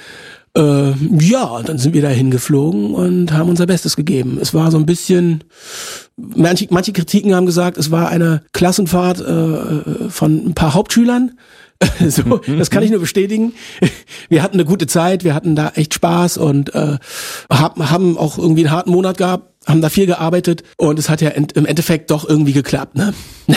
Ja, dann sind wir da hingeflogen und haben unser Bestes gegeben. Es war so ein bisschen, manche Kritiken haben gesagt, es war eine Klassenfahrt von ein paar Hauptschülern. So, das kann ich nur bestätigen. Wir hatten eine gute Zeit, wir hatten da echt Spaß und haben auch irgendwie einen harten Monat gehabt, haben da viel gearbeitet und es hat ja im Endeffekt doch irgendwie geklappt, ne?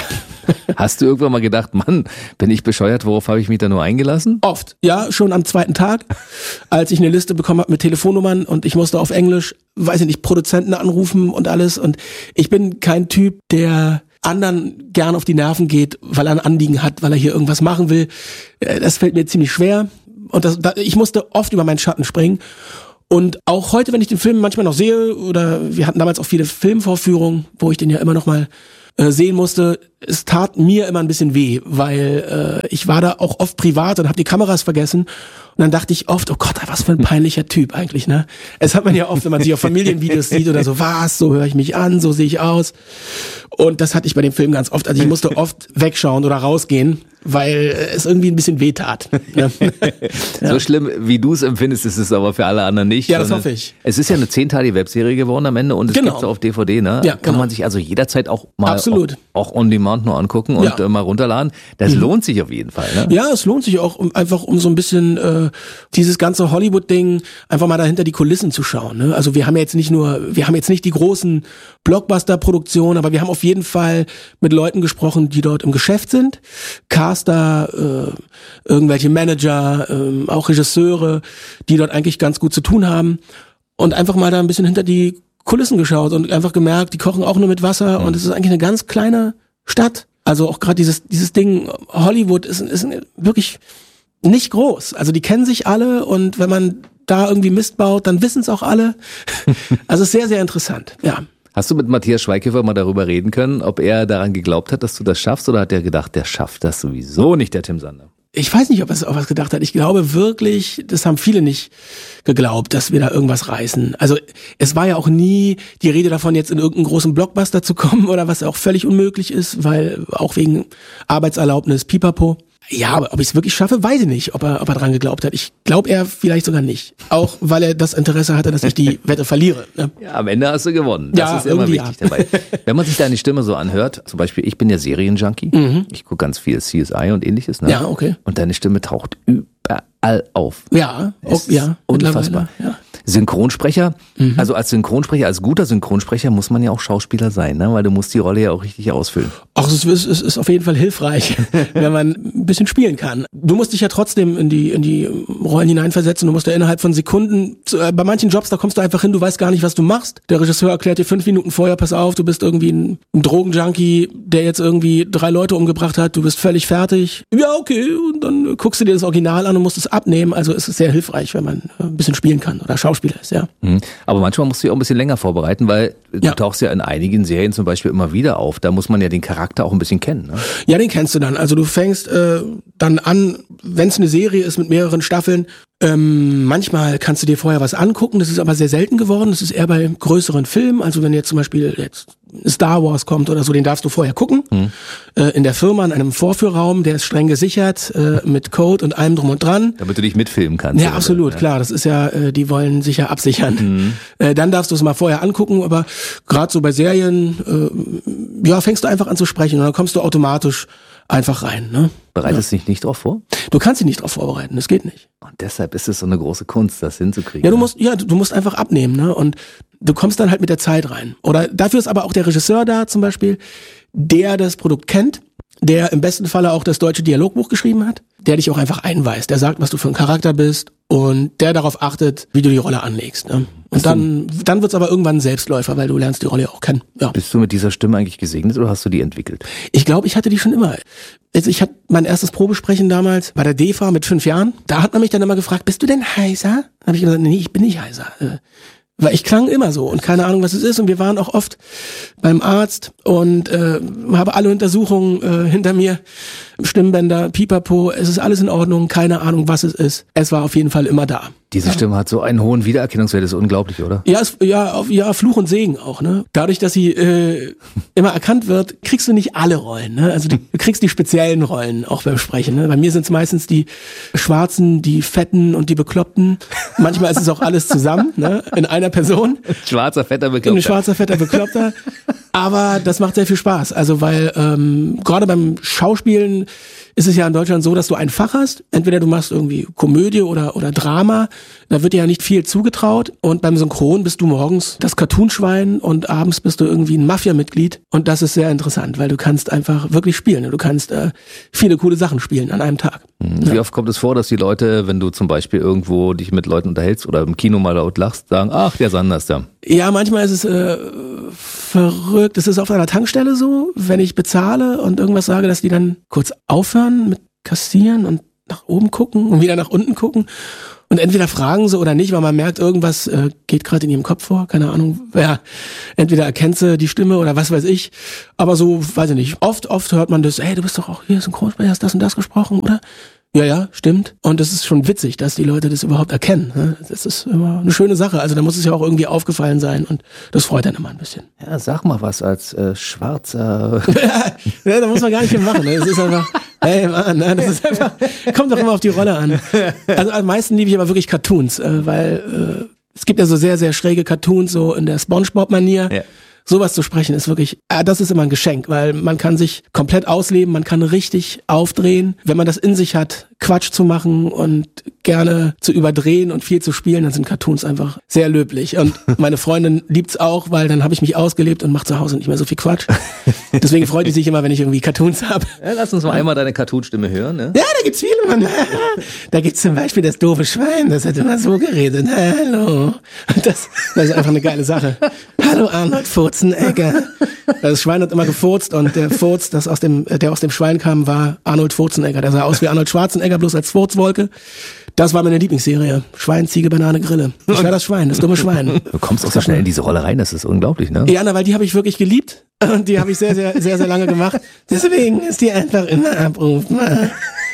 Hast du irgendwann mal gedacht, Mann, bin ich bescheuert, worauf habe ich mich da nur eingelassen? Oft, ja, schon am zweiten Tag, als ich eine Liste bekommen habe mit Telefonnummern und ich musste auf Englisch, weiß ich nicht, Produzenten anrufen und alles und ich bin kein Typ, der anderen gern auf die Nerven geht, weil er ein Anliegen hat, weil er hier irgendwas machen will. Das fällt mir ziemlich schwer und ich musste oft über meinen Schatten springen. Und auch heute, wenn ich den Film manchmal noch sehe, oder wir hatten damals auch viele Filmvorführungen, wo ich den ja immer noch mal sehen musste, es tat mir immer ein bisschen weh, weil ich war da auch oft privat und habe die Kameras vergessen und dann dachte ich oft, oh Gott, was für ein peinlicher Typ eigentlich, ne? Es hat man ja oft, wenn man sich auf Familienvideos sieht oder so, so höre ich mich an, so sehe ich aus. Und das hatte ich bei dem Film ganz oft, also ich musste oft wegschauen oder rausgehen, weil es irgendwie ein bisschen weh tat. Ja. So schlimm, wie du es empfindest, ist es aber für alle anderen nicht. Ja, das hoffe ich. Es ist ja eine 10-teilige Webserie geworden am Ende und es gibt's auf DVD, ne? Ja, kann man sich also jederzeit auch mal auch on demand nur angucken und mal runterladen. Das lohnt sich auf jeden Fall, ne? Ja, es lohnt sich auch, um so ein bisschen dieses ganze Hollywood-Ding einfach mal dahinter die Kulissen zu schauen, ne? Also wir haben jetzt nicht die großen Blockbuster-Produktionen, aber wir haben auf jeden Fall mit Leuten gesprochen, die dort im Geschäft sind. Caster, irgendwelche Manager, auch Regisseure, die dort eigentlich ganz gut zu tun haben und einfach mal da ein bisschen hinter die Kulissen geschaut und einfach gemerkt, die kochen auch nur mit Wasser und es ist eigentlich eine ganz kleine Stadt. Also auch gerade dieses Ding Hollywood ist wirklich nicht groß. Also die kennen sich alle und wenn man da irgendwie Mist baut, dann wissen es auch alle. Also sehr, sehr interessant, ja. Hast du mit Matthias Schweighöfer mal darüber reden können, ob er daran geglaubt hat, dass du das schaffst, oder hat er gedacht, der schafft das sowieso nicht, der Tim Sander? Ich weiß nicht, ob er was gedacht hat. Ich glaube wirklich, das haben viele nicht geglaubt, dass wir da irgendwas reißen. Also es war ja auch nie die Rede davon, jetzt in irgendeinen großen Blockbuster zu kommen oder was auch völlig unmöglich ist, weil auch wegen Arbeitserlaubnis, Pipapo. Ja, aber ob ich es wirklich schaffe, weiß ich nicht, ob er dran geglaubt hat. Ich glaube er vielleicht sogar nicht. Auch weil er das Interesse hatte, dass ich die Wette verliere. Ne? Ja, am Ende hast du gewonnen. Das ist immer wichtig dabei. Wenn man sich deine Stimme so anhört, zum Beispiel, ich bin ja Serienjunkie. Ich gucke ganz viel CSI und ähnliches. Ne? Ja, okay. Und deine Stimme taucht überall auf. Ja, unfassbar. Ja. Synchronsprecher, also als guter Synchronsprecher muss man ja auch Schauspieler sein, ne? Weil du musst die Rolle ja auch richtig ausfüllen. Ach, es ist auf jeden Fall hilfreich, wenn man ein bisschen spielen kann. Du musst dich ja trotzdem in die Rollen hineinversetzen, du musst ja innerhalb von Sekunden, bei manchen Jobs, da kommst du einfach hin, du weißt gar nicht, was du machst. Der Regisseur erklärt dir 5 Minuten vorher, pass auf, du bist irgendwie ein Drogenjunkie, der jetzt irgendwie 3 Leute umgebracht hat, du bist völlig fertig. Ja, okay, und dann guckst du dir das Original an und musst es abnehmen, also es ist sehr hilfreich, wenn man ein bisschen spielen kann oder Schauspieler ist, ja. Aber manchmal musst du dich auch ein bisschen länger vorbereiten, weil du tauchst ja in einigen Serien zum Beispiel immer wieder auf. Da muss man ja den Charakter auch ein bisschen kennen, ne? Ja, den kennst du dann. Also du fängst dann an, wenn es eine Serie ist mit mehreren Staffeln, manchmal kannst du dir vorher was angucken, das ist aber sehr selten geworden. Das ist eher bei größeren Filmen. Also wenn jetzt zum Beispiel Star Wars kommt oder so, den darfst du vorher gucken. In der Firma, in einem Vorführraum, der ist streng gesichert, mit Code und allem drum und dran. Damit du dich mitfilmen kannst. Ja, absolut, klar. Das ist ja, die wollen sich ja absichern. Dann darfst du es mal vorher angucken, aber gerade so bei Serien, fängst du einfach an zu sprechen und dann kommst du automatisch einfach rein, ne? Bereitest dich nicht drauf vor? Du kannst dich nicht drauf vorbereiten, das geht nicht. Und deshalb ist es so eine große Kunst, das hinzukriegen. Ja, du musst einfach abnehmen, ne? Und du kommst dann halt mit der Zeit rein. Oder dafür ist aber auch der Regisseur da zum Beispiel, der das Produkt kennt, der im besten Falle auch das deutsche Dialogbuch geschrieben hat, der dich auch einfach einweist, der sagt, was du für ein Charakter bist und der darauf achtet, wie du die Rolle anlegst, ne? Und dann wird's aber irgendwann ein Selbstläufer, weil du lernst die Rolle auch kennen. Ja. Bist du mit dieser Stimme eigentlich gesegnet oder hast du die entwickelt? Ich glaube, ich hatte die schon immer. Also ich hatte mein erstes Probesprechen damals bei der DEFA mit 5 Jahren. Da hat man mich dann immer gefragt, bist du denn heiser? Da habe ich gesagt, nee, ich bin nicht heiser. Weil ich klang immer so und keine Ahnung, was es ist. Und wir waren auch oft beim Arzt und habe alle Untersuchungen hinter mir, Stimmbänder, Pipapo, es ist alles in Ordnung, keine Ahnung, was es ist. Es war auf jeden Fall immer da. Diese Stimme hat so einen hohen Wiedererkennungswert, das ist unglaublich, oder? Ja, Fluch und Segen auch, ne? Dadurch, dass sie immer erkannt wird, kriegst du nicht alle Rollen, ne? Also du kriegst die speziellen Rollen auch beim Sprechen, ne? Bei mir sind es meistens die Schwarzen, die Fetten und die Bekloppten. Manchmal ist es auch alles zusammen, ne? In einer Person. Schwarzer, fetter, Bekloppter. Ein schwarzer, fetter, Bekloppter. Aber das macht sehr viel Spaß. Also weil gerade beim Schauspielen ist es ja in Deutschland so, dass du ein Fach hast. Entweder du machst irgendwie Komödie oder Drama. Da wird dir ja nicht viel zugetraut. Und beim Synchron bist du morgens das Cartoonschwein und abends bist du irgendwie ein Mafia-Mitglied. Und das ist sehr interessant, weil du kannst einfach wirklich spielen. Du kannst viele coole Sachen spielen an einem Tag. Wie oft kommt es vor, dass die Leute, wenn du zum Beispiel irgendwo dich mit Leuten unterhältst oder im Kino mal laut lachst, sagen, ach, der Sanders da. Ja, manchmal ist es verrückt. Es ist auf einer Tankstelle so, wenn ich bezahle und irgendwas sage, dass die dann kurz aufhören mit Kassieren und nach oben gucken und wieder nach unten gucken. Und entweder fragen sie oder nicht, weil man merkt, irgendwas geht gerade in ihrem Kopf vor, keine Ahnung. Ja, entweder erkennt sie die Stimme oder was weiß ich. Aber so, weiß ich nicht, oft hört man das, ey, du bist doch auch hier Synchronsprecher, hast das und das gesprochen, oder? Ja, stimmt. Und es ist schon witzig, dass die Leute das überhaupt erkennen. Ne? Das ist immer eine schöne Sache. Also da muss es ja auch irgendwie aufgefallen sein und das freut dann immer ein bisschen. Ja, sag mal was als Schwarzer. Ja, da muss man gar nicht viel machen. Ne? Das ist einfach, hey Mann, ne? Das ist einfach, kommt doch immer auf die Rolle an. Also am meisten liebe ich aber wirklich Cartoons, weil es gibt ja so sehr, sehr schräge Cartoons, so in der SpongeBob-Manier. Ja. Sowas zu sprechen ist wirklich, das ist immer ein Geschenk, weil man kann sich komplett ausleben, man kann richtig aufdrehen. Wenn man das in sich hat, Quatsch zu machen und gerne zu überdrehen und viel zu spielen, dann sind Cartoons einfach sehr löblich. Und meine Freundin liebt's auch, weil dann habe ich mich ausgelebt und mache zu Hause nicht mehr so viel Quatsch. Deswegen freut die sich immer, wenn ich irgendwie Cartoons habe. Ja, lass uns mal einmal deine Cartoonstimme hören. Ne? Ja, da gibt's viele, Mann. Da gibt's zum Beispiel das doofe Schwein, das hat immer so geredet. Hallo. Das ist einfach eine geile Sache. Hallo Arnold Furzenegger. Das Schwein hat immer gefurzt und der Furz, der aus dem Schwein kam, war Arnold Furzenegger. Der sah aus wie Arnold Schwarzenegger, bloß als Furzwolke. Das war meine Lieblingsserie. Schwein, Ziege, Banane, Grille. Ich war das Schwein, das dumme Schwein. Du kommst auch so schnell in diese Rolle rein, das ist unglaublich, ne? Ja, weil die habe ich wirklich geliebt und die habe ich sehr, sehr, sehr, sehr lange gemacht. Deswegen ist die einfach immer abrufbar.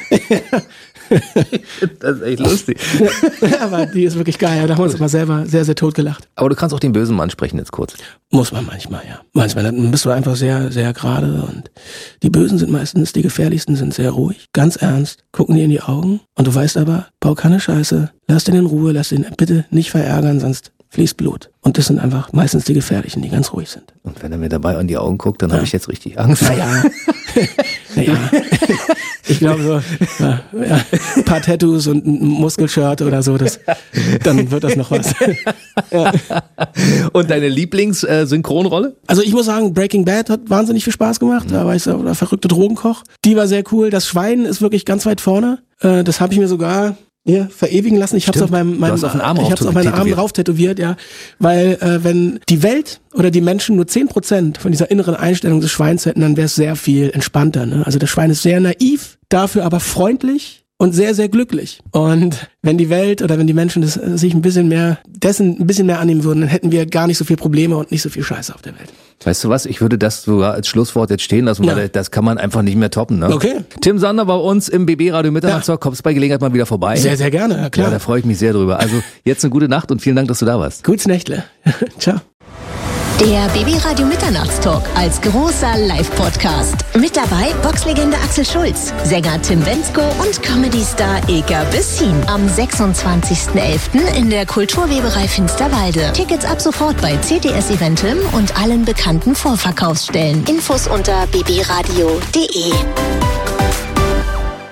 Das ist echt lustig. Ja, aber die ist wirklich geil. Da haben wir uns immer selber sehr, sehr tot gelacht. Aber du kannst auch den bösen Mann sprechen jetzt kurz. Muss man manchmal, ja. Manchmal dann bist du einfach sehr, sehr gerade und die Bösen sind meistens, die gefährlichsten sind sehr ruhig, ganz ernst, gucken dir in die Augen und du weißt aber, bau keine Scheiße, lass den in Ruhe, lass den bitte nicht verärgern, sonst fließt Blut. Und das sind einfach meistens die Gefährlichen, die ganz ruhig sind. Und wenn er mir dabei an die Augen guckt, dann habe ich jetzt richtig Angst. Naja. Ich glaube so, ein paar Tattoos und ein Muskelshirt oder so, dann wird das noch was. Ja. Und deine Lieblings-Synchronrolle? Also ich muss sagen, Breaking Bad hat wahnsinnig viel Spaß gemacht. Da war ich so der verrückte Drogenkoch. Die war sehr cool. Das Schwein ist wirklich ganz weit vorne. Das habe ich mir sogar verewigen lassen. Ich habe es auf meinem Arm drauf tätowiert, ja, weil wenn die Welt oder die Menschen nur 10% von dieser inneren Einstellung des Schweins hätten, dann wäre es sehr viel entspannter. Ne? Also das Schwein ist sehr naiv, dafür aber freundlich und sehr, sehr glücklich. Und wenn die Welt oder wenn die Menschen sich ein bisschen mehr annehmen würden, dann hätten wir gar nicht so viel Probleme und nicht so viel Scheiße auf der Welt. Weißt du was, ich würde das sogar als Schlusswort jetzt stehen lassen, weil das kann man einfach nicht mehr toppen. Ne? Okay. Tim Sander bei uns im BB Radio Mitternachtstalk, kommst bei Gelegenheit mal wieder vorbei. Sehr, sehr gerne, ja, klar. Ja, da freue ich mich sehr drüber. Also jetzt eine gute Nacht und vielen Dank, dass du da warst. Gutes Nächtle. Ciao. Der BB Radio Mitternachtstalk als großer Live-Podcast. Mit dabei Boxlegende Axel Schulz, Sänger Tim Bendzko und Comedy-Star Eker Bessin. Am 26.11. in der Kulturweberei Finsterwalde. Tickets ab sofort bei CTS Eventim und allen bekannten Vorverkaufsstellen. Infos unter bbradio.de.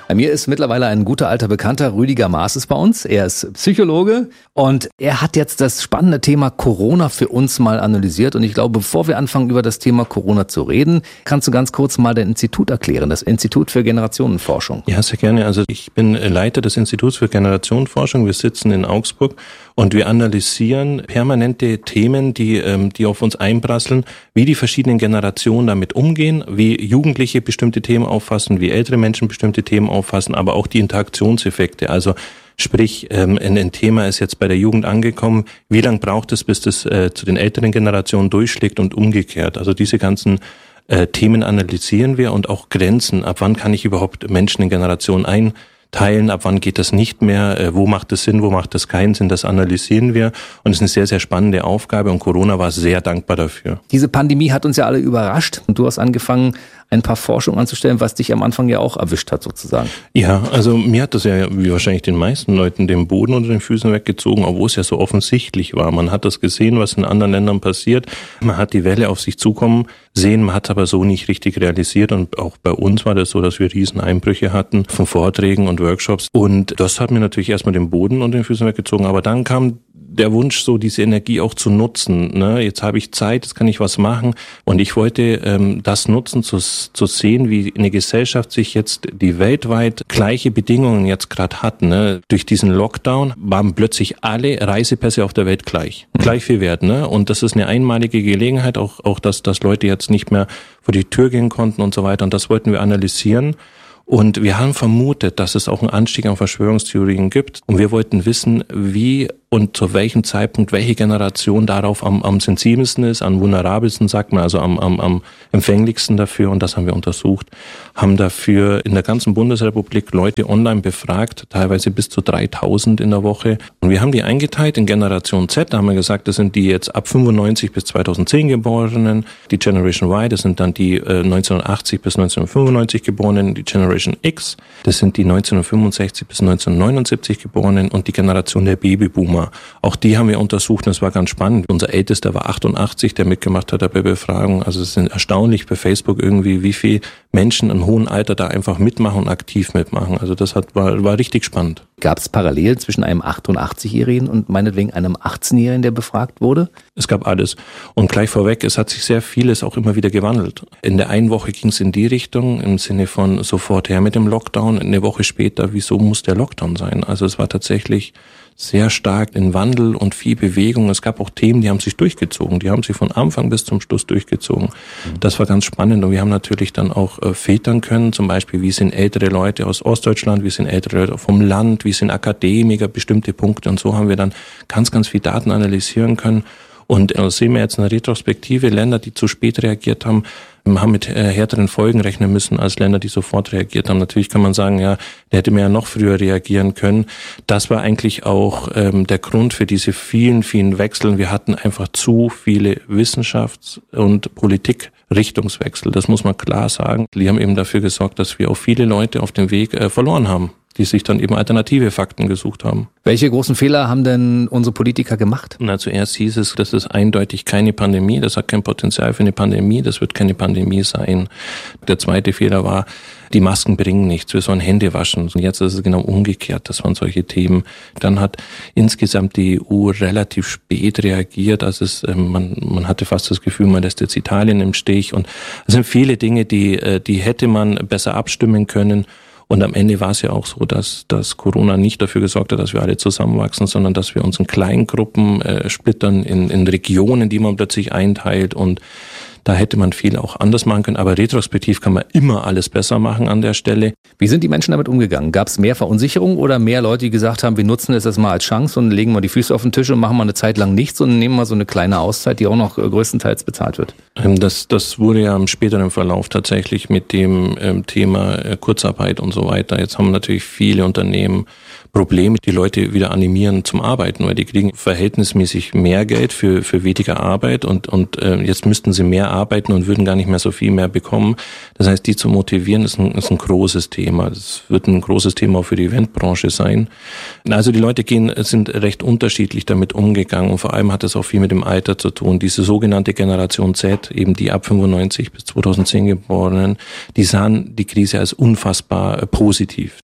Bei mir ist mittlerweile ein guter alter Bekannter, Rüdiger Maaßes bei uns. Er ist Psychologe und er hat jetzt das spannende Thema Corona für uns mal analysiert. Und ich glaube, bevor wir anfangen, über das Thema Corona zu reden, kannst du ganz kurz mal dein Institut erklären, das Institut für Generationenforschung. Ja, sehr gerne. Also ich bin Leiter des Instituts für Generationenforschung. Wir sitzen in Augsburg und wir analysieren permanente Themen, die auf uns einprasseln, wie die verschiedenen Generationen damit umgehen, wie Jugendliche bestimmte Themen auffassen, wie ältere Menschen bestimmte Themen auffassen, aber auch die Interaktionseffekte. Also sprich, ein Thema ist jetzt bei der Jugend angekommen, wie lange braucht es, bis das zu den älteren Generationen durchschlägt und umgekehrt. Also diese ganzen Themen analysieren wir und auch Grenzen. Ab wann kann ich überhaupt Menschen in Generationen einteilen? Ab wann geht das nicht mehr? Wo macht es Sinn? Wo macht es keinen Sinn? Das analysieren wir. Und es ist eine sehr, sehr spannende Aufgabe. Und Corona war sehr dankbar dafür. Diese Pandemie hat uns ja alle überrascht. Und du hast angefangen, ein paar Forschungen anzustellen, was dich am Anfang ja auch erwischt hat sozusagen. Ja, also mir hat das ja, wie wahrscheinlich den meisten Leuten, den Boden unter den Füßen weggezogen, obwohl es ja so offensichtlich war. Man hat das gesehen, was in anderen Ländern passiert. Man hat die Welle auf sich zukommen sehen, man hat es aber so nicht richtig realisiert. Und auch bei uns war das so, dass wir riesen Einbrüche hatten von Vorträgen und Workshops. Und das hat mir natürlich erstmal den Boden unter den Füßen weggezogen. Aber dann kam der Wunsch, so diese Energie auch zu nutzen. Ne? Jetzt habe ich Zeit, jetzt kann ich was machen. Und ich wollte das nutzen, zu sehen, wie eine Gesellschaft sich jetzt die weltweit gleiche Bedingungen jetzt gerade hat. Ne? Durch diesen Lockdown waren plötzlich alle Reisepässe auf der Welt gleich viel wert. Ne? Und das ist eine einmalige Gelegenheit, auch dass Leute jetzt nicht mehr vor die Tür gehen konnten und so weiter. Und das wollten wir analysieren. Und wir haben vermutet, dass es auch einen Anstieg an Verschwörungstheorien gibt. Und wir wollten wissen, wie und zu welchem Zeitpunkt welche Generation darauf am sensibelsten ist, am vulnerabelsten, sagt man, also am empfänglichsten dafür. Und das haben wir untersucht. Haben dafür in der ganzen Bundesrepublik Leute online befragt, teilweise bis zu 3000 in der Woche. Und wir haben die eingeteilt in Generation Z. Da haben wir gesagt, das sind die jetzt ab 95 bis 2010 Geborenen. Die Generation Y, das sind dann die 1980 bis 1995 Geborenen. Die Generation X, das sind die 1965 bis 1979 Geborenen. Und die Generation der Babyboomer. Auch die haben wir untersucht und das war ganz spannend. Unser Ältester war 88, der mitgemacht hat bei Befragung. Also es ist erstaunlich bei Facebook irgendwie, wie viele Menschen im hohen Alter da einfach mitmachen und aktiv mitmachen. Also das war richtig spannend. Gab es Parallelen zwischen einem 88-Jährigen und meinetwegen einem 18-Jährigen, der befragt wurde? Es gab alles. Und gleich vorweg, es hat sich sehr vieles auch immer wieder gewandelt. In der einen Woche ging es in die Richtung, im Sinne von sofort her mit dem Lockdown. Eine Woche später, wieso muss der Lockdown sein? Also es war tatsächlich sehr stark in Wandel und viel Bewegung. Es gab auch Themen, die haben sich durchgezogen. Die haben sich von Anfang bis zum Schluss durchgezogen. Das war ganz spannend. Und wir haben natürlich dann auch filtern können, zum Beispiel, wie sind ältere Leute aus Ostdeutschland, wie sind ältere Leute vom Land, wie sind Akademiker, bestimmte Punkte. Und so haben wir dann ganz, ganz viel Daten analysieren können. Und sehen wir jetzt eine Retrospektive, Länder, die zu spät reagiert haben mit härteren Folgen rechnen müssen als Länder, die sofort reagiert haben. Natürlich kann man sagen, ja, der hätte man ja noch früher reagieren können. Das war eigentlich auch der Grund für diese vielen, vielen Wechseln. Wir hatten einfach zu viele Wissenschafts- und Politikrichtungswechsel. Das muss man klar sagen. Die haben eben dafür gesorgt, dass wir auch viele Leute auf dem Weg verloren haben, die sich dann eben alternative Fakten gesucht haben. Welche großen Fehler haben denn unsere Politiker gemacht? Na, zuerst hieß es, das ist eindeutig keine Pandemie, das hat kein Potenzial für eine Pandemie, das wird keine Pandemie sein. Der zweite Fehler war, die Masken bringen nichts, wir sollen Hände waschen. Und jetzt ist es genau umgekehrt, das waren solche Themen. Dann hat insgesamt die EU relativ spät reagiert, also man hatte fast das Gefühl, man lässt jetzt Italien im Stich. Und es sind viele Dinge, die hätte man besser abstimmen können. Und am Ende war es ja auch so, dass Corona nicht dafür gesorgt hat, dass wir alle zusammenwachsen, sondern dass wir uns in kleinen Gruppen splittern, in Regionen, die man plötzlich einteilt. Und da hätte man viel auch anders machen können. Aber retrospektiv kann man immer alles besser machen an der Stelle. Wie sind die Menschen damit umgegangen? Gab es mehr Verunsicherung oder mehr Leute, die gesagt haben, wir nutzen es jetzt mal als Chance und legen mal die Füße auf den Tisch und machen mal eine Zeit lang nichts und nehmen mal so eine kleine Auszeit, die auch noch größtenteils bezahlt wird? Das wurde ja im späteren Verlauf tatsächlich mit dem Thema Kurzarbeit und so weiter. Jetzt haben natürlich viele Unternehmen Probleme, die Leute wieder animieren zum Arbeiten, weil die kriegen verhältnismäßig mehr Geld für weniger Arbeit und jetzt müssten sie mehr arbeiten und würden gar nicht mehr so viel mehr bekommen. Das heißt, die zu motivieren, ist ein großes Thema. Das wird ein großes Thema auch für die Eventbranche sein. Also die Leute sind recht unterschiedlich damit umgegangen und vor allem hat es auch viel mit dem Alter zu tun. Diese sogenannte Generation Z, eben die ab 95 bis 2010 Geborenen, die sahen die Krise als unfassbar positiv.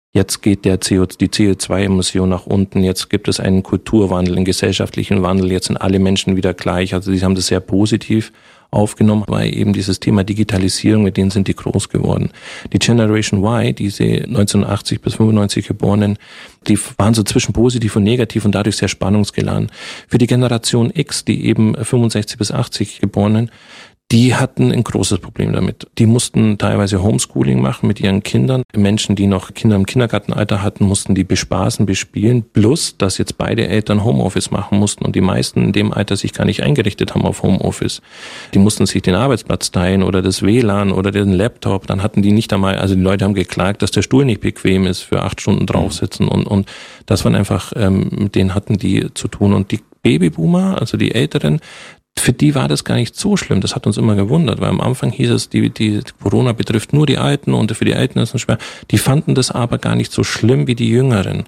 Jetzt geht die CO2-Emission nach unten, jetzt gibt es einen Kulturwandel, einen gesellschaftlichen Wandel, jetzt sind alle Menschen wieder gleich. Also sie haben das sehr positiv aufgenommen, weil eben dieses Thema Digitalisierung, mit denen sind die groß geworden. Die Generation Y, diese 1980 bis 95 Geborenen, die waren so zwischen positiv und negativ und dadurch sehr spannungsgeladen. Für die Generation X, die eben 65 bis 80 Geborenen, die hatten ein großes Problem damit. Die mussten teilweise Homeschooling machen mit ihren Kindern. Menschen, die noch Kinder im Kindergartenalter hatten, mussten die bespaßen, bespielen. Plus, dass jetzt beide Eltern Homeoffice machen mussten und die meisten in dem Alter sich gar nicht eingerichtet haben auf Homeoffice. Die mussten sich den Arbeitsplatz teilen oder das WLAN oder den Laptop. Dann hatten die nicht einmal, also die Leute haben geklagt, dass der Stuhl nicht bequem ist für 8 Stunden draufsitzen und das waren einfach, mit denen hatten die zu tun. Und die Babyboomer, also die Älteren, für die war das gar nicht so schlimm. Das hat uns immer gewundert, weil am Anfang hieß es, die Corona betrifft nur die Alten und für die Alten ist es schwer. Die fanden das aber gar nicht so schlimm wie die Jüngeren.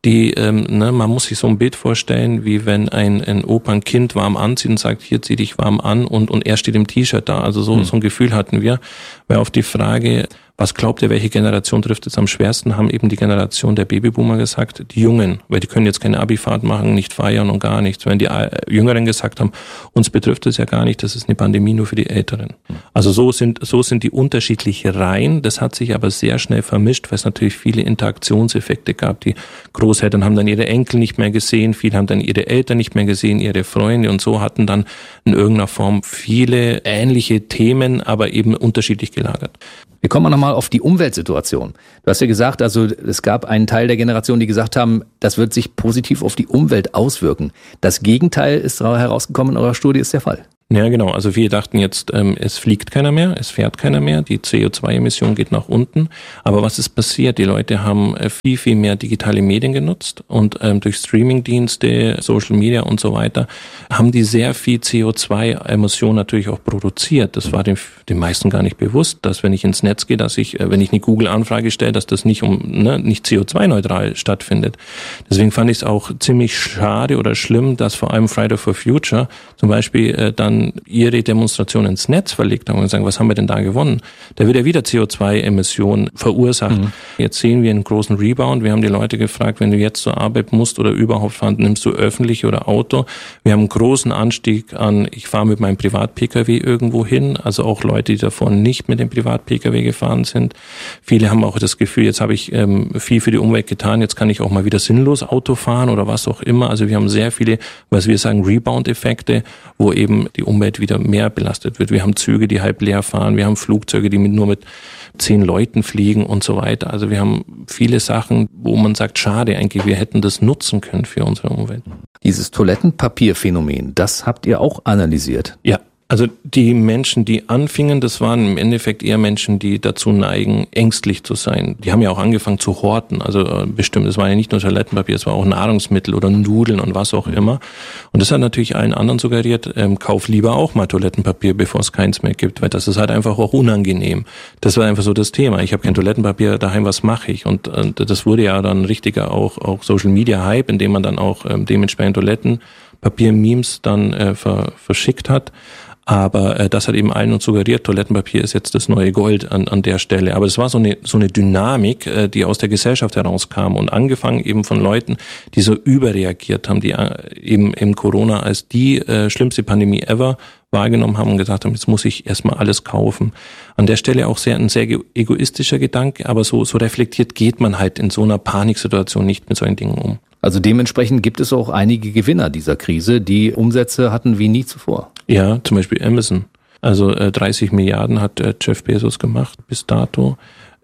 Man muss sich so ein Bild vorstellen, wie wenn ein Opa ein Kind warm anzieht und sagt, hier zieh dich warm an und er steht im T-Shirt da. Also so ein Gefühl hatten wir. Weil auf die Frage, was glaubt ihr, welche Generation trifft es am schwersten, haben eben die Generation der Babyboomer gesagt, die Jungen, weil die können jetzt keine Abifahrt machen, nicht feiern und gar nichts. Wenn die Jüngeren gesagt haben, uns betrifft es ja gar nicht, das ist eine Pandemie nur für die Älteren. Also so sind die unterschiedliche Reihen. Das hat sich aber sehr schnell vermischt, weil es natürlich viele Interaktionseffekte gab. Die Großeltern haben dann ihre Enkel nicht mehr gesehen, viele haben dann ihre Eltern nicht mehr gesehen, ihre Freunde und so hatten dann in irgendeiner Form viele ähnliche Themen, aber eben unterschiedlich gelagert. Wir kommen nochmal auf die Umweltsituation. Du hast ja gesagt, also es gab einen Teil der Generation, die gesagt haben, das wird sich positiv auf die Umwelt auswirken. Das Gegenteil ist herausgekommen in eurer Studie, ist der Fall. Ja, genau. Also wir dachten jetzt, es fliegt keiner mehr, es fährt keiner mehr, die CO2-Emission geht nach unten. Aber was ist passiert? Die Leute haben viel, viel mehr digitale Medien genutzt und durch Streamingdienste, Social Media und so weiter haben die sehr viel CO2-Emission natürlich auch produziert. Das war den meisten gar nicht bewusst, dass wenn ich ins Netz gehe, dass wenn ich eine Google-Anfrage stelle, dass das nicht nicht CO2-neutral stattfindet. Deswegen fand ich es auch ziemlich schade oder schlimm, dass vor allem Friday for Future zum Beispiel dann ihre Demonstration ins Netz verlegt haben und sagen, was haben wir denn da gewonnen? Da wird ja wieder CO2-Emissionen verursacht. Jetzt sehen wir einen großen Rebound. Wir haben die Leute gefragt, wenn du jetzt zur Arbeit musst oder überhaupt fahren, nimmst du öffentlich oder Auto? Wir haben einen großen Anstieg an, ich fahre mit meinem Privat-Pkw irgendwo hin, also auch Leute, die davor nicht mit dem Privat-Pkw gefahren sind. Viele haben auch das Gefühl, jetzt habe ich viel für die Umwelt getan, jetzt kann ich auch mal wieder sinnlos Auto fahren oder was auch immer. Also wir haben sehr viele, was wir sagen, Rebound-Effekte, wo eben die Umwelt wieder mehr belastet wird. Wir haben Züge, die halb leer fahren, wir haben Flugzeuge, die nur mit 10 Leuten fliegen und so weiter. Also wir haben viele Sachen, wo man sagt, schade eigentlich, wir hätten das nutzen können für unsere Umwelt. Dieses Toilettenpapierphänomen, das habt ihr auch analysiert. Ja. Also die Menschen, die anfingen, das waren im Endeffekt eher Menschen, die dazu neigen, ängstlich zu sein. Die haben ja auch angefangen zu horten. Also bestimmt, es war ja nicht nur Toilettenpapier, es war auch Nahrungsmittel oder Nudeln und was auch immer. Und das hat natürlich allen anderen suggeriert, kauf lieber auch mal Toilettenpapier, bevor es keins mehr gibt, weil das ist halt einfach auch unangenehm. Das war einfach so das Thema. Ich habe kein Toilettenpapier daheim, was mache ich? Und das wurde ja dann richtiger auch Social Media Hype, indem man dann auch dementsprechend Toilettenpapier-Memes dann verschickt hat. Aber das hat eben allen uns suggeriert, Toilettenpapier ist jetzt das neue Gold an der Stelle. Aber es war so eine Dynamik, die aus der Gesellschaft herauskam und angefangen eben von Leuten, die so überreagiert haben, die eben im Corona als die schlimmste Pandemie ever wahrgenommen haben und gesagt haben, jetzt muss ich erstmal alles kaufen. An der Stelle auch ein sehr egoistischer Gedanke, aber so reflektiert geht man halt in so einer Paniksituation nicht mit solchen Dingen um. Also dementsprechend gibt es auch einige Gewinner dieser Krise, die Umsätze hatten wie nie zuvor. Ja, zum Beispiel Amazon. Also 30 Milliarden hat Jeff Bezos gemacht bis dato.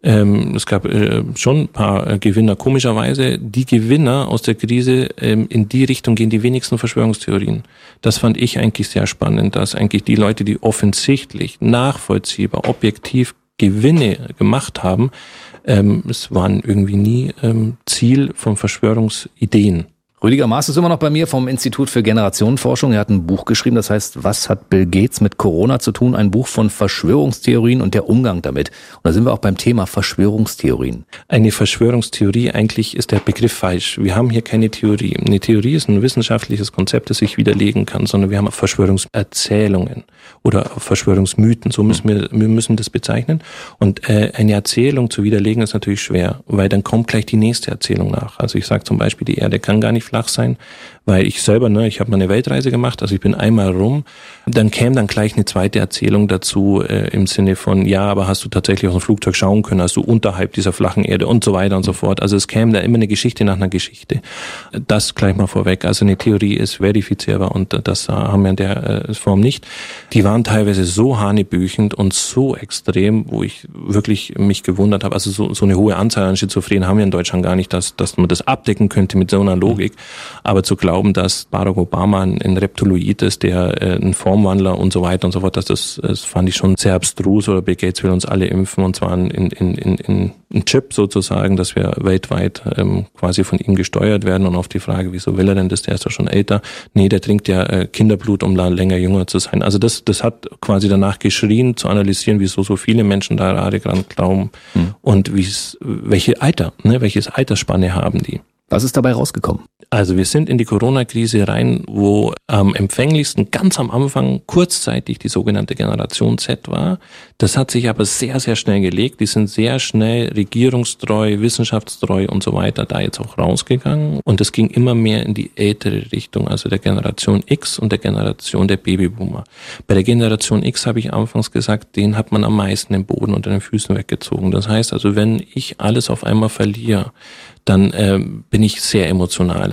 Es gab schon ein paar Gewinner. Komischerweise, die Gewinner aus der Krise, in die Richtung gehen die wenigsten Verschwörungstheorien. Das fand ich eigentlich sehr spannend, dass eigentlich die Leute, die offensichtlich, nachvollziehbar, objektiv Gewinne gemacht haben, es waren irgendwie nie Ziel von Verschwörungsideen. Rüdiger Maaß ist immer noch bei mir vom Institut für Generationenforschung. Er hat ein Buch geschrieben, das heißt, was hat Bill Gates mit Corona zu tun? Ein Buch von Verschwörungstheorien und der Umgang damit. Und da sind wir auch beim Thema Verschwörungstheorien. Eine Verschwörungstheorie, eigentlich ist der Begriff falsch. Wir haben hier keine Theorie. Eine Theorie ist ein wissenschaftliches Konzept, das sich widerlegen kann, sondern wir haben Verschwörungserzählungen oder Verschwörungsmythen, so müssen wir müssen das bezeichnen. Und eine Erzählung zu widerlegen ist natürlich schwer, weil dann kommt gleich die nächste Erzählung nach. Also ich sage zum Beispiel, die Erde kann gar nicht flach sein, weil ich selber, ich habe mal eine Weltreise gemacht, also ich bin einmal rum, dann käme dann gleich eine zweite Erzählung dazu im Sinne von, ja, aber hast du tatsächlich aus dem Flugzeug schauen können, hast du unterhalb dieser flachen Erde und so weiter und so fort. Also es käme da immer eine Geschichte nach einer Geschichte. Das gleich mal vorweg. Also eine Theorie ist verifizierbar und das haben wir in der Form nicht. Die waren teilweise so hanebüchend und so extrem, wo ich wirklich mich gewundert habe. Also so eine hohe Anzahl an Schizophrenen haben wir in Deutschland gar nicht, dass man das abdecken könnte mit so einer Logik. Aber zu glauben, dass Barack Obama ein Reptiloid ist, der ein Formwandler und so weiter und so fort, das fand ich schon sehr abstrus. Oder Bill Gates will uns alle impfen und zwar in Chip sozusagen, dass wir weltweit quasi von ihm gesteuert werden. Und auf die Frage, wieso will er denn das, der ist doch schon älter. Nee, der trinkt ja Kinderblut, um länger jünger zu sein. Also das hat quasi danach geschrien, zu analysieren, wieso so viele Menschen da gerade dran glauben und welches Altersspanne haben die. Was ist dabei rausgekommen? Also wir sind in die Corona-Krise rein, wo am empfänglichsten ganz am Anfang kurzzeitig die sogenannte Generation Z war. Das hat sich aber sehr, sehr schnell gelegt. Die sind sehr schnell regierungstreu, wissenschaftstreu und so weiter da jetzt auch rausgegangen. Und es ging immer mehr in die ältere Richtung, also der Generation X und der Generation der Babyboomer. Bei der Generation X habe ich anfangs gesagt, den hat man am meisten den Boden unter den Füßen weggezogen. Das heißt also, wenn ich alles auf einmal verliere, dann bin ich sehr emotional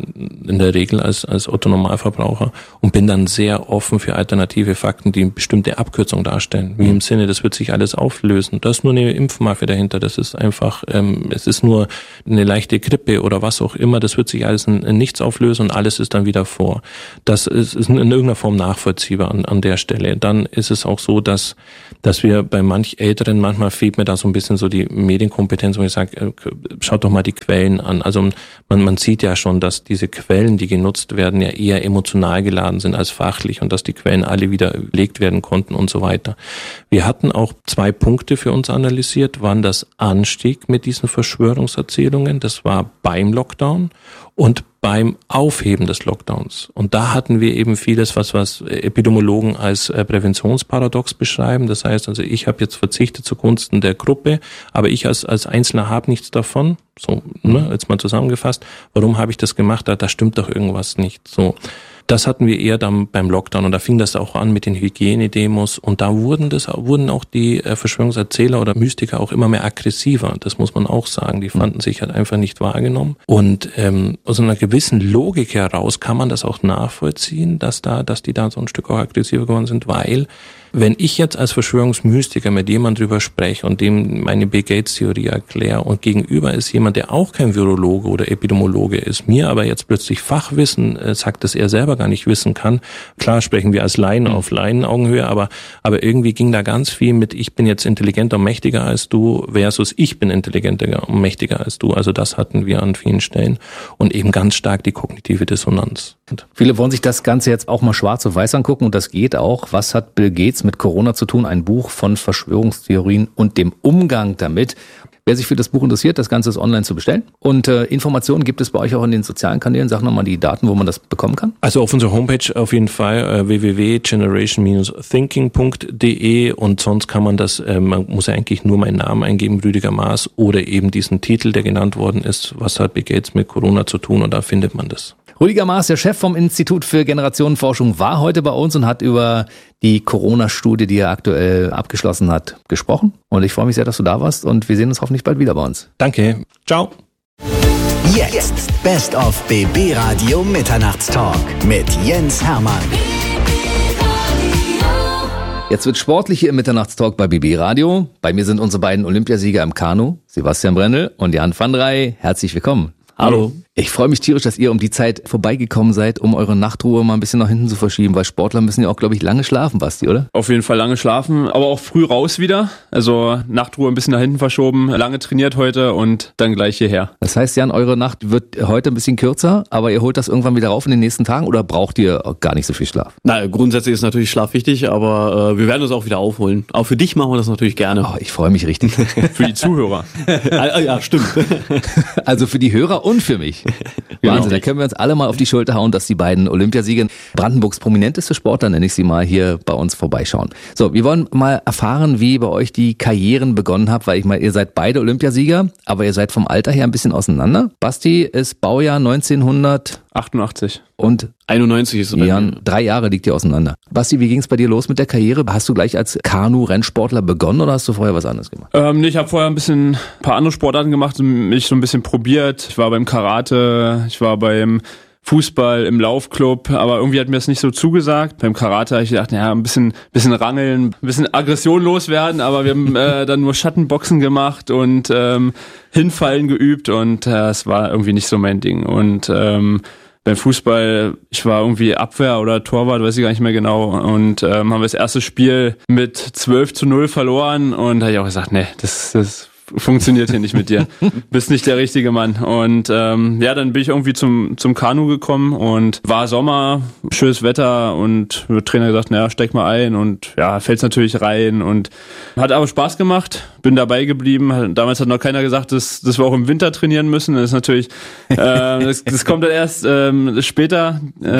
in der Regel als Otto-Normalverbraucher und bin dann sehr offen für alternative Fakten, die eine bestimmte Abkürzung darstellen. Wie im Sinne, das wird sich alles auflösen. Da ist nur eine Impfmafia dahinter. Das ist einfach, es ist nur eine leichte Grippe oder was auch immer. Das wird sich alles in nichts auflösen und alles ist dann wieder vor. Das ist in irgendeiner Form nachvollziehbar an der Stelle. Dann ist es auch so, dass wir bei manch Älteren, manchmal fehlt mir da so ein bisschen so die Medienkompetenz, wo ich sage, schaut doch mal die Quellen an. Also man sieht ja schon, dass diese Quellen, die genutzt werden, ja eher emotional geladen sind als fachlich und dass die Quellen alle widerlegt werden konnten und so weiter. Wir hatten auch 2 Punkte für uns analysiert, wann das anstieg mit diesen Verschwörungserzählungen. Das war beim Lockdown und beim Aufheben des Lockdowns. Und da hatten wir eben vieles, was Epidemiologen als Präventionsparadox beschreiben. Das heißt also, ich habe jetzt verzichtet zugunsten der Gruppe, aber ich als Einzelner habe nichts davon. So, jetzt mal zusammengefasst. Warum habe ich das gemacht? Da stimmt doch irgendwas nicht. So. Das hatten wir eher dann beim Lockdown und da fing das auch an mit den Hygienedemos und da wurden auch die Verschwörungserzähler oder Mystiker auch immer mehr aggressiver. Das muss man auch sagen. Die fanden sich halt einfach nicht wahrgenommen und aus einer gewissen Logik heraus kann man das auch nachvollziehen, dass die da so ein Stück auch aggressiver geworden sind, weil wenn ich jetzt als Verschwörungsmystiker mit jemandem drüber spreche und dem meine Bill Gates Theorie erkläre und gegenüber ist jemand, der auch kein Virologe oder Epidemiologe ist, mir aber jetzt plötzlich Fachwissen sagt, das er selber gar nicht wissen kann. Klar sprechen wir als Laien auf Laienaugenhöhe, aber irgendwie ging da ganz viel mit, ich bin jetzt intelligenter und mächtiger als du versus ich bin intelligenter und mächtiger als du. Also das hatten wir an vielen Stellen und eben ganz stark die kognitive Dissonanz. Viele wollen sich das Ganze jetzt auch mal schwarz auf weiß angucken und das geht auch. Was hat Bill Gates mit Corona zu tun? Ein Buch von Verschwörungstheorien und dem Umgang damit. Wer sich für das Buch interessiert, das Ganze ist online zu bestellen. Und Informationen gibt es bei euch auch in den sozialen Kanälen. Sag nochmal die Daten, wo man das bekommen kann. Also auf unserer Homepage auf jeden Fall www.generation-thinking.de und sonst kann man das, man muss ja eigentlich nur meinen Namen eingeben, Rüdiger Maaß, oder eben diesen Titel, der genannt worden ist, was hat Bill Gates mit Corona zu tun, und da findet man das. Rüdiger Maaß, der Chef vom Institut für Generationenforschung, war heute bei uns und hat über die Corona-Studie, die er aktuell abgeschlossen hat, gesprochen. Und ich freue mich sehr, dass du da warst und wir sehen uns hoffentlich bald wieder bei uns. Danke. Ciao. Jetzt Best of BB Radio Mitternachtstalk mit Jens Hermann. Jetzt wird sportlich hier im Mitternachtstalk bei BB Radio. Bei mir sind unsere beiden Olympiasieger im Kanu, Sebastian Brendel und Jan van Rij. Herzlich willkommen. Hallo. Ich freue mich tierisch, dass ihr um die Zeit vorbeigekommen seid, um eure Nachtruhe mal ein bisschen nach hinten zu verschieben, weil Sportler müssen ja auch, glaube ich, lange schlafen, Basti, oder? Auf jeden Fall lange schlafen, aber auch früh raus wieder. Also Nachtruhe ein bisschen nach hinten verschoben, lange trainiert heute und dann gleich hierher. Das heißt, Jan, eure Nacht wird heute ein bisschen kürzer, aber ihr holt das irgendwann wieder rauf in den nächsten Tagen oder braucht ihr gar nicht so viel Schlaf? Na, grundsätzlich ist natürlich Schlaf wichtig, aber wir werden uns auch wieder aufholen. Auch für dich machen wir das natürlich gerne. Oh, ich freue mich richtig. Für die Zuhörer. Ja, stimmt. Also für die Hörer und für mich. Wahnsinn, da können wir uns alle mal auf die Schulter hauen, dass die beiden Olympiasieger, Brandenburgs prominenteste Sportler, nenne ich sie mal, hier bei uns vorbeischauen. So, wir wollen mal erfahren, wie bei euch die Karrieren begonnen haben, weil ich meine, ihr seid beide Olympiasieger, aber ihr seid vom Alter her ein bisschen auseinander. Basti ist Baujahr 1988 und 91 ist es. Jan, 3 Jahre liegt ihr auseinander. Basti, wie ging es bei dir los mit der Karriere? Hast du gleich als Kanu-Rennsportler begonnen oder hast du vorher was anderes gemacht? Nee, ich habe vorher ein paar andere Sportarten gemacht und mich so ein bisschen probiert. Ich war beim Karate, ich war beim Fußball, im Laufclub, aber irgendwie hat mir das nicht so zugesagt. Beim Karate habe ich gedacht, ja, ein bisschen rangeln, ein bisschen Aggression loswerden, aber wir haben dann nur Schattenboxen gemacht und Hinfallen geübt und es war irgendwie nicht so mein Ding. Und beim Fußball, ich war irgendwie Abwehr oder Torwart, weiß ich gar nicht mehr genau. Und haben wir das erste Spiel mit 12-0 verloren. Und da habe ich auch gesagt, nee, das funktioniert hier nicht mit dir. Bist nicht der richtige Mann. Und dann bin ich irgendwie zum Kanu gekommen und war Sommer, schönes Wetter und der Trainer gesagt, naja, steig mal ein und ja, fällt's natürlich rein und hat aber Spaß gemacht, bin dabei geblieben. Damals hat noch keiner gesagt, dass wir auch im Winter trainieren müssen. Das ist natürlich, das kommt dann erst später,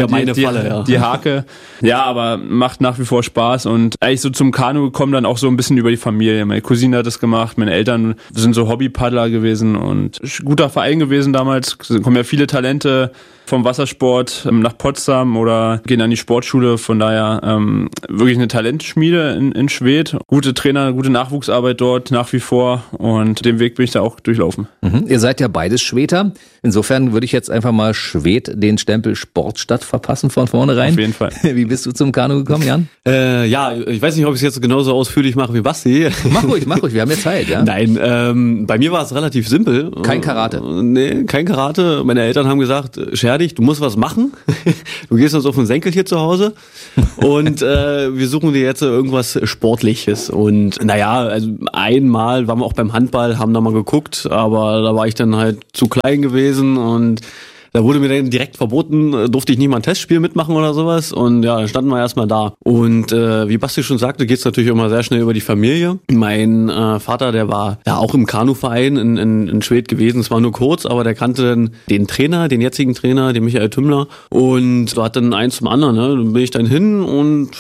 die Hake. Ja, aber macht nach wie vor Spaß und eigentlich so zum Kanu gekommen dann auch so ein bisschen über die Familie. Meine Cousine hat das gemacht, meine Eltern sind so Hobbypaddler gewesen und guter Verein gewesen damals. Da kommen ja viele Talente vom Wassersport nach Potsdam oder gehen an die Sportschule. Von daher wirklich eine Talentschmiede in Schwedt. Gute Trainer, gute Nachwuchsarbeit dort nach wie vor und den Weg bin ich da auch durchlaufen. Mhm. Ihr seid ja beides Schwedter. Insofern würde ich jetzt einfach mal Schwedt den Stempel Sportstadt verpassen von vornherein. Auf jeden Fall. Wie bist du zum Kanu gekommen, Jan? Ja, ich weiß nicht, ob ich es jetzt genauso ausführlich mache wie Basti. Mach ruhig, wir haben ja Zeit. Ja? Nein, bei mir war es relativ simpel. Kein Karate? Nee, kein Karate. Meine Eltern haben gesagt, scher dich, du musst was machen. Du gehst uns auf den Senkel hier zu Hause und wir suchen dir jetzt irgendwas Sportliches. Und naja, also einmal waren wir auch beim Handball, haben da mal geguckt, aber da war ich dann halt zu klein gewesen und da wurde mir dann direkt verboten, durfte ich nicht mal ein Testspiel mitmachen oder sowas. Und ja, dann standen wir erstmal da. Und wie Basti schon sagte, geht's natürlich immer sehr schnell über die Familie. Mein Vater, der war ja auch im Kanuverein in Schwedt gewesen. Es war nur kurz, aber der kannte dann den jetzigen Trainer, den Michael Tümmler. Und so hat dann eins zum anderen. Ne? Dann bin ich dann hin und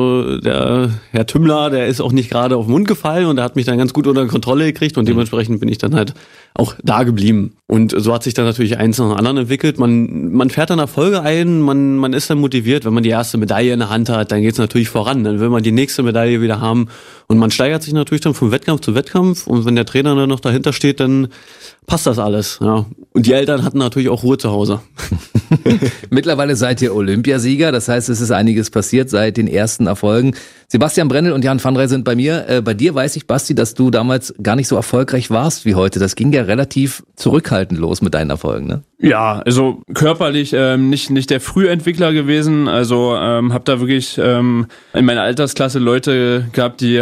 der Herr Tümmler, der ist auch nicht gerade auf den Mund gefallen und der hat mich dann ganz gut unter Kontrolle gekriegt und dementsprechend bin ich dann halt auch da geblieben. Und so hat sich dann natürlich eins nach dem anderen entwickelt. Man fährt dann Erfolge ein, man ist dann motiviert. Wenn man die erste Medaille in der Hand hat, dann geht's natürlich voran. Dann will man die nächste Medaille wieder haben. Und man steigert sich natürlich dann von Wettkampf zu Wettkampf. Und wenn der Trainer dann noch dahinter steht, dann passt das alles. Ja. Und die Eltern hatten natürlich auch Ruhe zu Hause. Mittlerweile seid ihr Olympiasieger. Das heißt, es ist einiges passiert seit den ersten Erfolgen. Sebastian Brendel und Jan van Rey sind bei mir. Bei dir weiß ich, Basti, dass du damals gar nicht so erfolgreich warst wie heute. Das ging ja relativ zurückhaltend los mit deinen Erfolgen, ne? Ja, also körperlich nicht der Frühentwickler gewesen. Also habe da wirklich in meiner Altersklasse Leute gehabt, die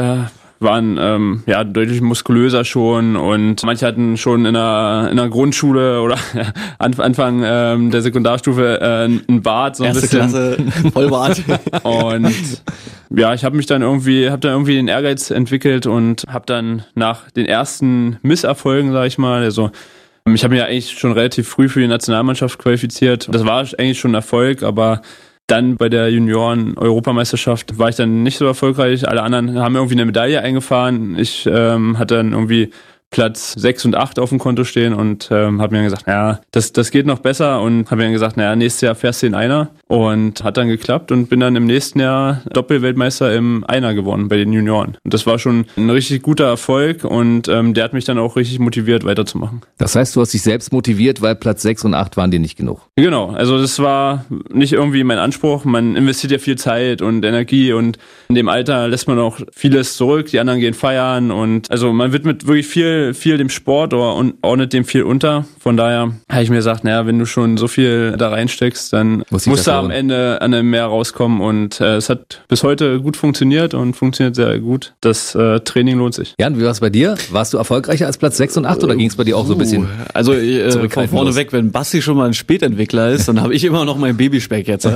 waren deutlich muskulöser schon und manche hatten schon in einer Grundschule oder Anfang der Sekundarstufe einen Bart, so ein Erste bisschen. Klasse, Vollbart. Und ja, ich habe dann irgendwie den Ehrgeiz entwickelt und habe dann nach den ersten Misserfolgen, sag ich mal, also ich habe mich ja eigentlich schon relativ früh für die Nationalmannschaft qualifiziert. Das war eigentlich schon ein Erfolg, aber dann bei der Junioren-Europameisterschaft war ich dann nicht so erfolgreich. Alle anderen haben irgendwie eine Medaille eingefahren. Ich hatte dann irgendwie Platz 6 und 8 auf dem Konto stehen und habe mir dann gesagt, ja, das geht noch besser und habe mir dann gesagt, naja, nächstes Jahr fährst du in Einer und hat dann geklappt und bin dann im nächsten Jahr Doppelweltmeister im Einer geworden bei den Junioren. Und das war schon ein richtig guter Erfolg und der hat mich dann auch richtig motiviert, weiterzumachen. Das heißt, du hast dich selbst motiviert, weil Platz 6 und 8 waren dir nicht genug? Genau, also das war nicht irgendwie mein Anspruch. Man investiert ja viel Zeit und Energie und in dem Alter lässt man auch vieles zurück. Die anderen gehen feiern und also man widmet wirklich viel viel dem Sport und ordnet dem viel unter. Von daher habe ich mir gesagt, naja, wenn du schon so viel da reinsteckst, dann muss da am Ende an einem Meer rauskommen. Und es hat bis heute gut funktioniert und funktioniert sehr gut. Das Training lohnt sich. Jan, wie war es bei dir? Warst du erfolgreicher als Platz 6 und 8 oder ging es bei dir auch so ein bisschen? Also von vorne weg, wenn Basti schon mal ein Spätentwickler ist, dann habe ich immer noch mein Babyspeck jetzt.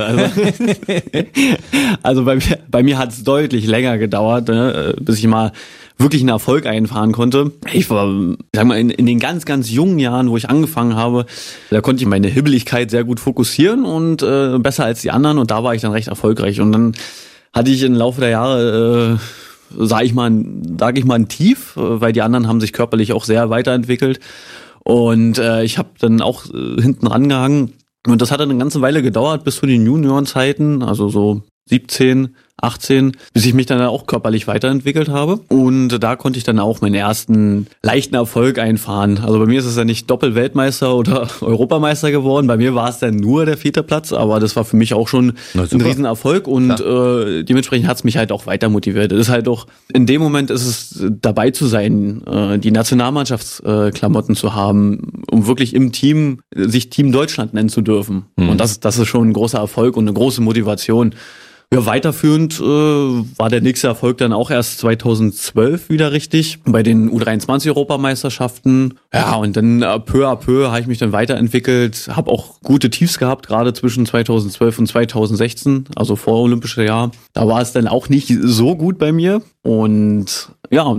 Also bei mir hat es deutlich länger gedauert, ne, bis ich mal wirklich einen Erfolg einfahren konnte. Ich war, sag mal, in den ganz, ganz jungen Jahren, wo ich angefangen habe, da konnte ich meine Hibbeligkeit sehr gut fokussieren und besser als die anderen und da war ich dann recht erfolgreich. Und dann hatte ich im Laufe der Jahre, sag ich mal, ein Tief, weil die anderen haben sich körperlich auch sehr weiterentwickelt. Und ich habe dann auch hinten rangehangen. Und das hat dann eine ganze Weile gedauert, bis zu den Juniorenzeiten, also so 17, 18, bis ich mich dann auch körperlich weiterentwickelt habe. Und da konnte ich dann auch meinen ersten leichten Erfolg einfahren. Also bei mir ist es ja nicht Doppel-Weltmeister oder Europameister geworden. Bei mir war es dann nur der 4. Platz, aber das war für mich auch schon ein Riesenerfolg und dementsprechend hat es mich halt auch weiter motiviert. Es ist halt auch, in dem Moment ist es dabei zu sein, die Nationalmannschaftsklamotten zu haben, um wirklich im Team sich Team Deutschland nennen zu dürfen. Und das ist schon ein großer Erfolg und eine große Motivation. Ja, weiterführend war der nächste Erfolg dann auch erst 2012 wieder richtig bei den U23-Europameisterschaften. Ja, und dann peu à peu habe ich mich dann weiterentwickelt, habe auch gute Tiefs gehabt, gerade zwischen 2012 und 2016, also vor Olympische Jahr. Da war es dann auch nicht so gut bei mir. Und ja,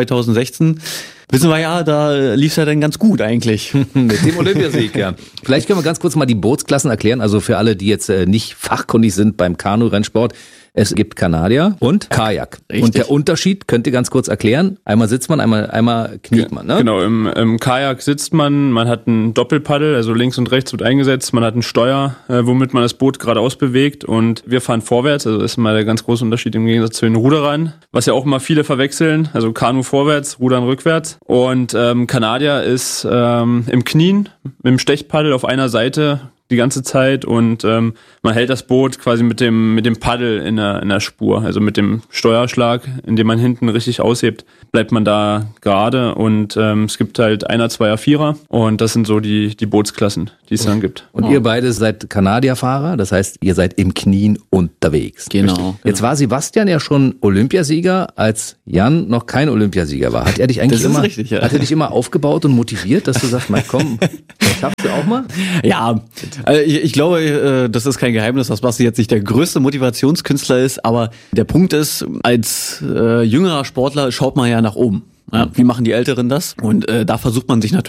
2016 wissen wir ja, da lief es ja dann ganz gut eigentlich. Mit dem Olympiasieg, ja. Vielleicht können wir ganz kurz mal die Bootsklassen erklären. Also für alle, die jetzt nicht fachkundig sind beim Kanu-Rennsport. Es gibt Kanadier und Kajak. Richtig. Und der Unterschied könnt ihr ganz kurz erklären. Einmal sitzt man, einmal kniet man. Ne? Genau, im Kajak sitzt man hat ein Doppelpaddel, also links und rechts wird eingesetzt, man hat ein Steuer, womit man das Boot geradeaus bewegt und wir fahren vorwärts, also das ist mal der ganz große Unterschied im Gegensatz zu den Ruderern, was ja auch immer viele verwechseln, also Kanu vorwärts, Rudern rückwärts und Kanadier ist im Knien, mit dem Stechpaddel auf einer Seite die ganze Zeit und man hält das Boot quasi mit dem Paddel in der Spur, also mit dem Steuerschlag, indem man hinten richtig aushebt, bleibt man da gerade und es gibt halt Einer, Zweier, Vierer und das sind so die Bootsklassen, die es dann gibt. Und ihr beide seid Kanadierfahrer, das heißt, ihr seid im Knien unterwegs. Genau. Jetzt war Sebastian ja schon Olympiasieger, als Jan noch kein Olympiasieger war. Hat er dich eigentlich hat er dich immer aufgebaut und motiviert, dass du sagst, mal komm, das schaffst du auch mal? Ja, ich glaube, das ist kein Geheimnis, dass Basti jetzt nicht der größte Motivationskünstler ist, aber der Punkt ist, als jüngerer Sportler schaut man ja nach oben. Ja, wie machen die Älteren das? Und da versucht man sich natürlich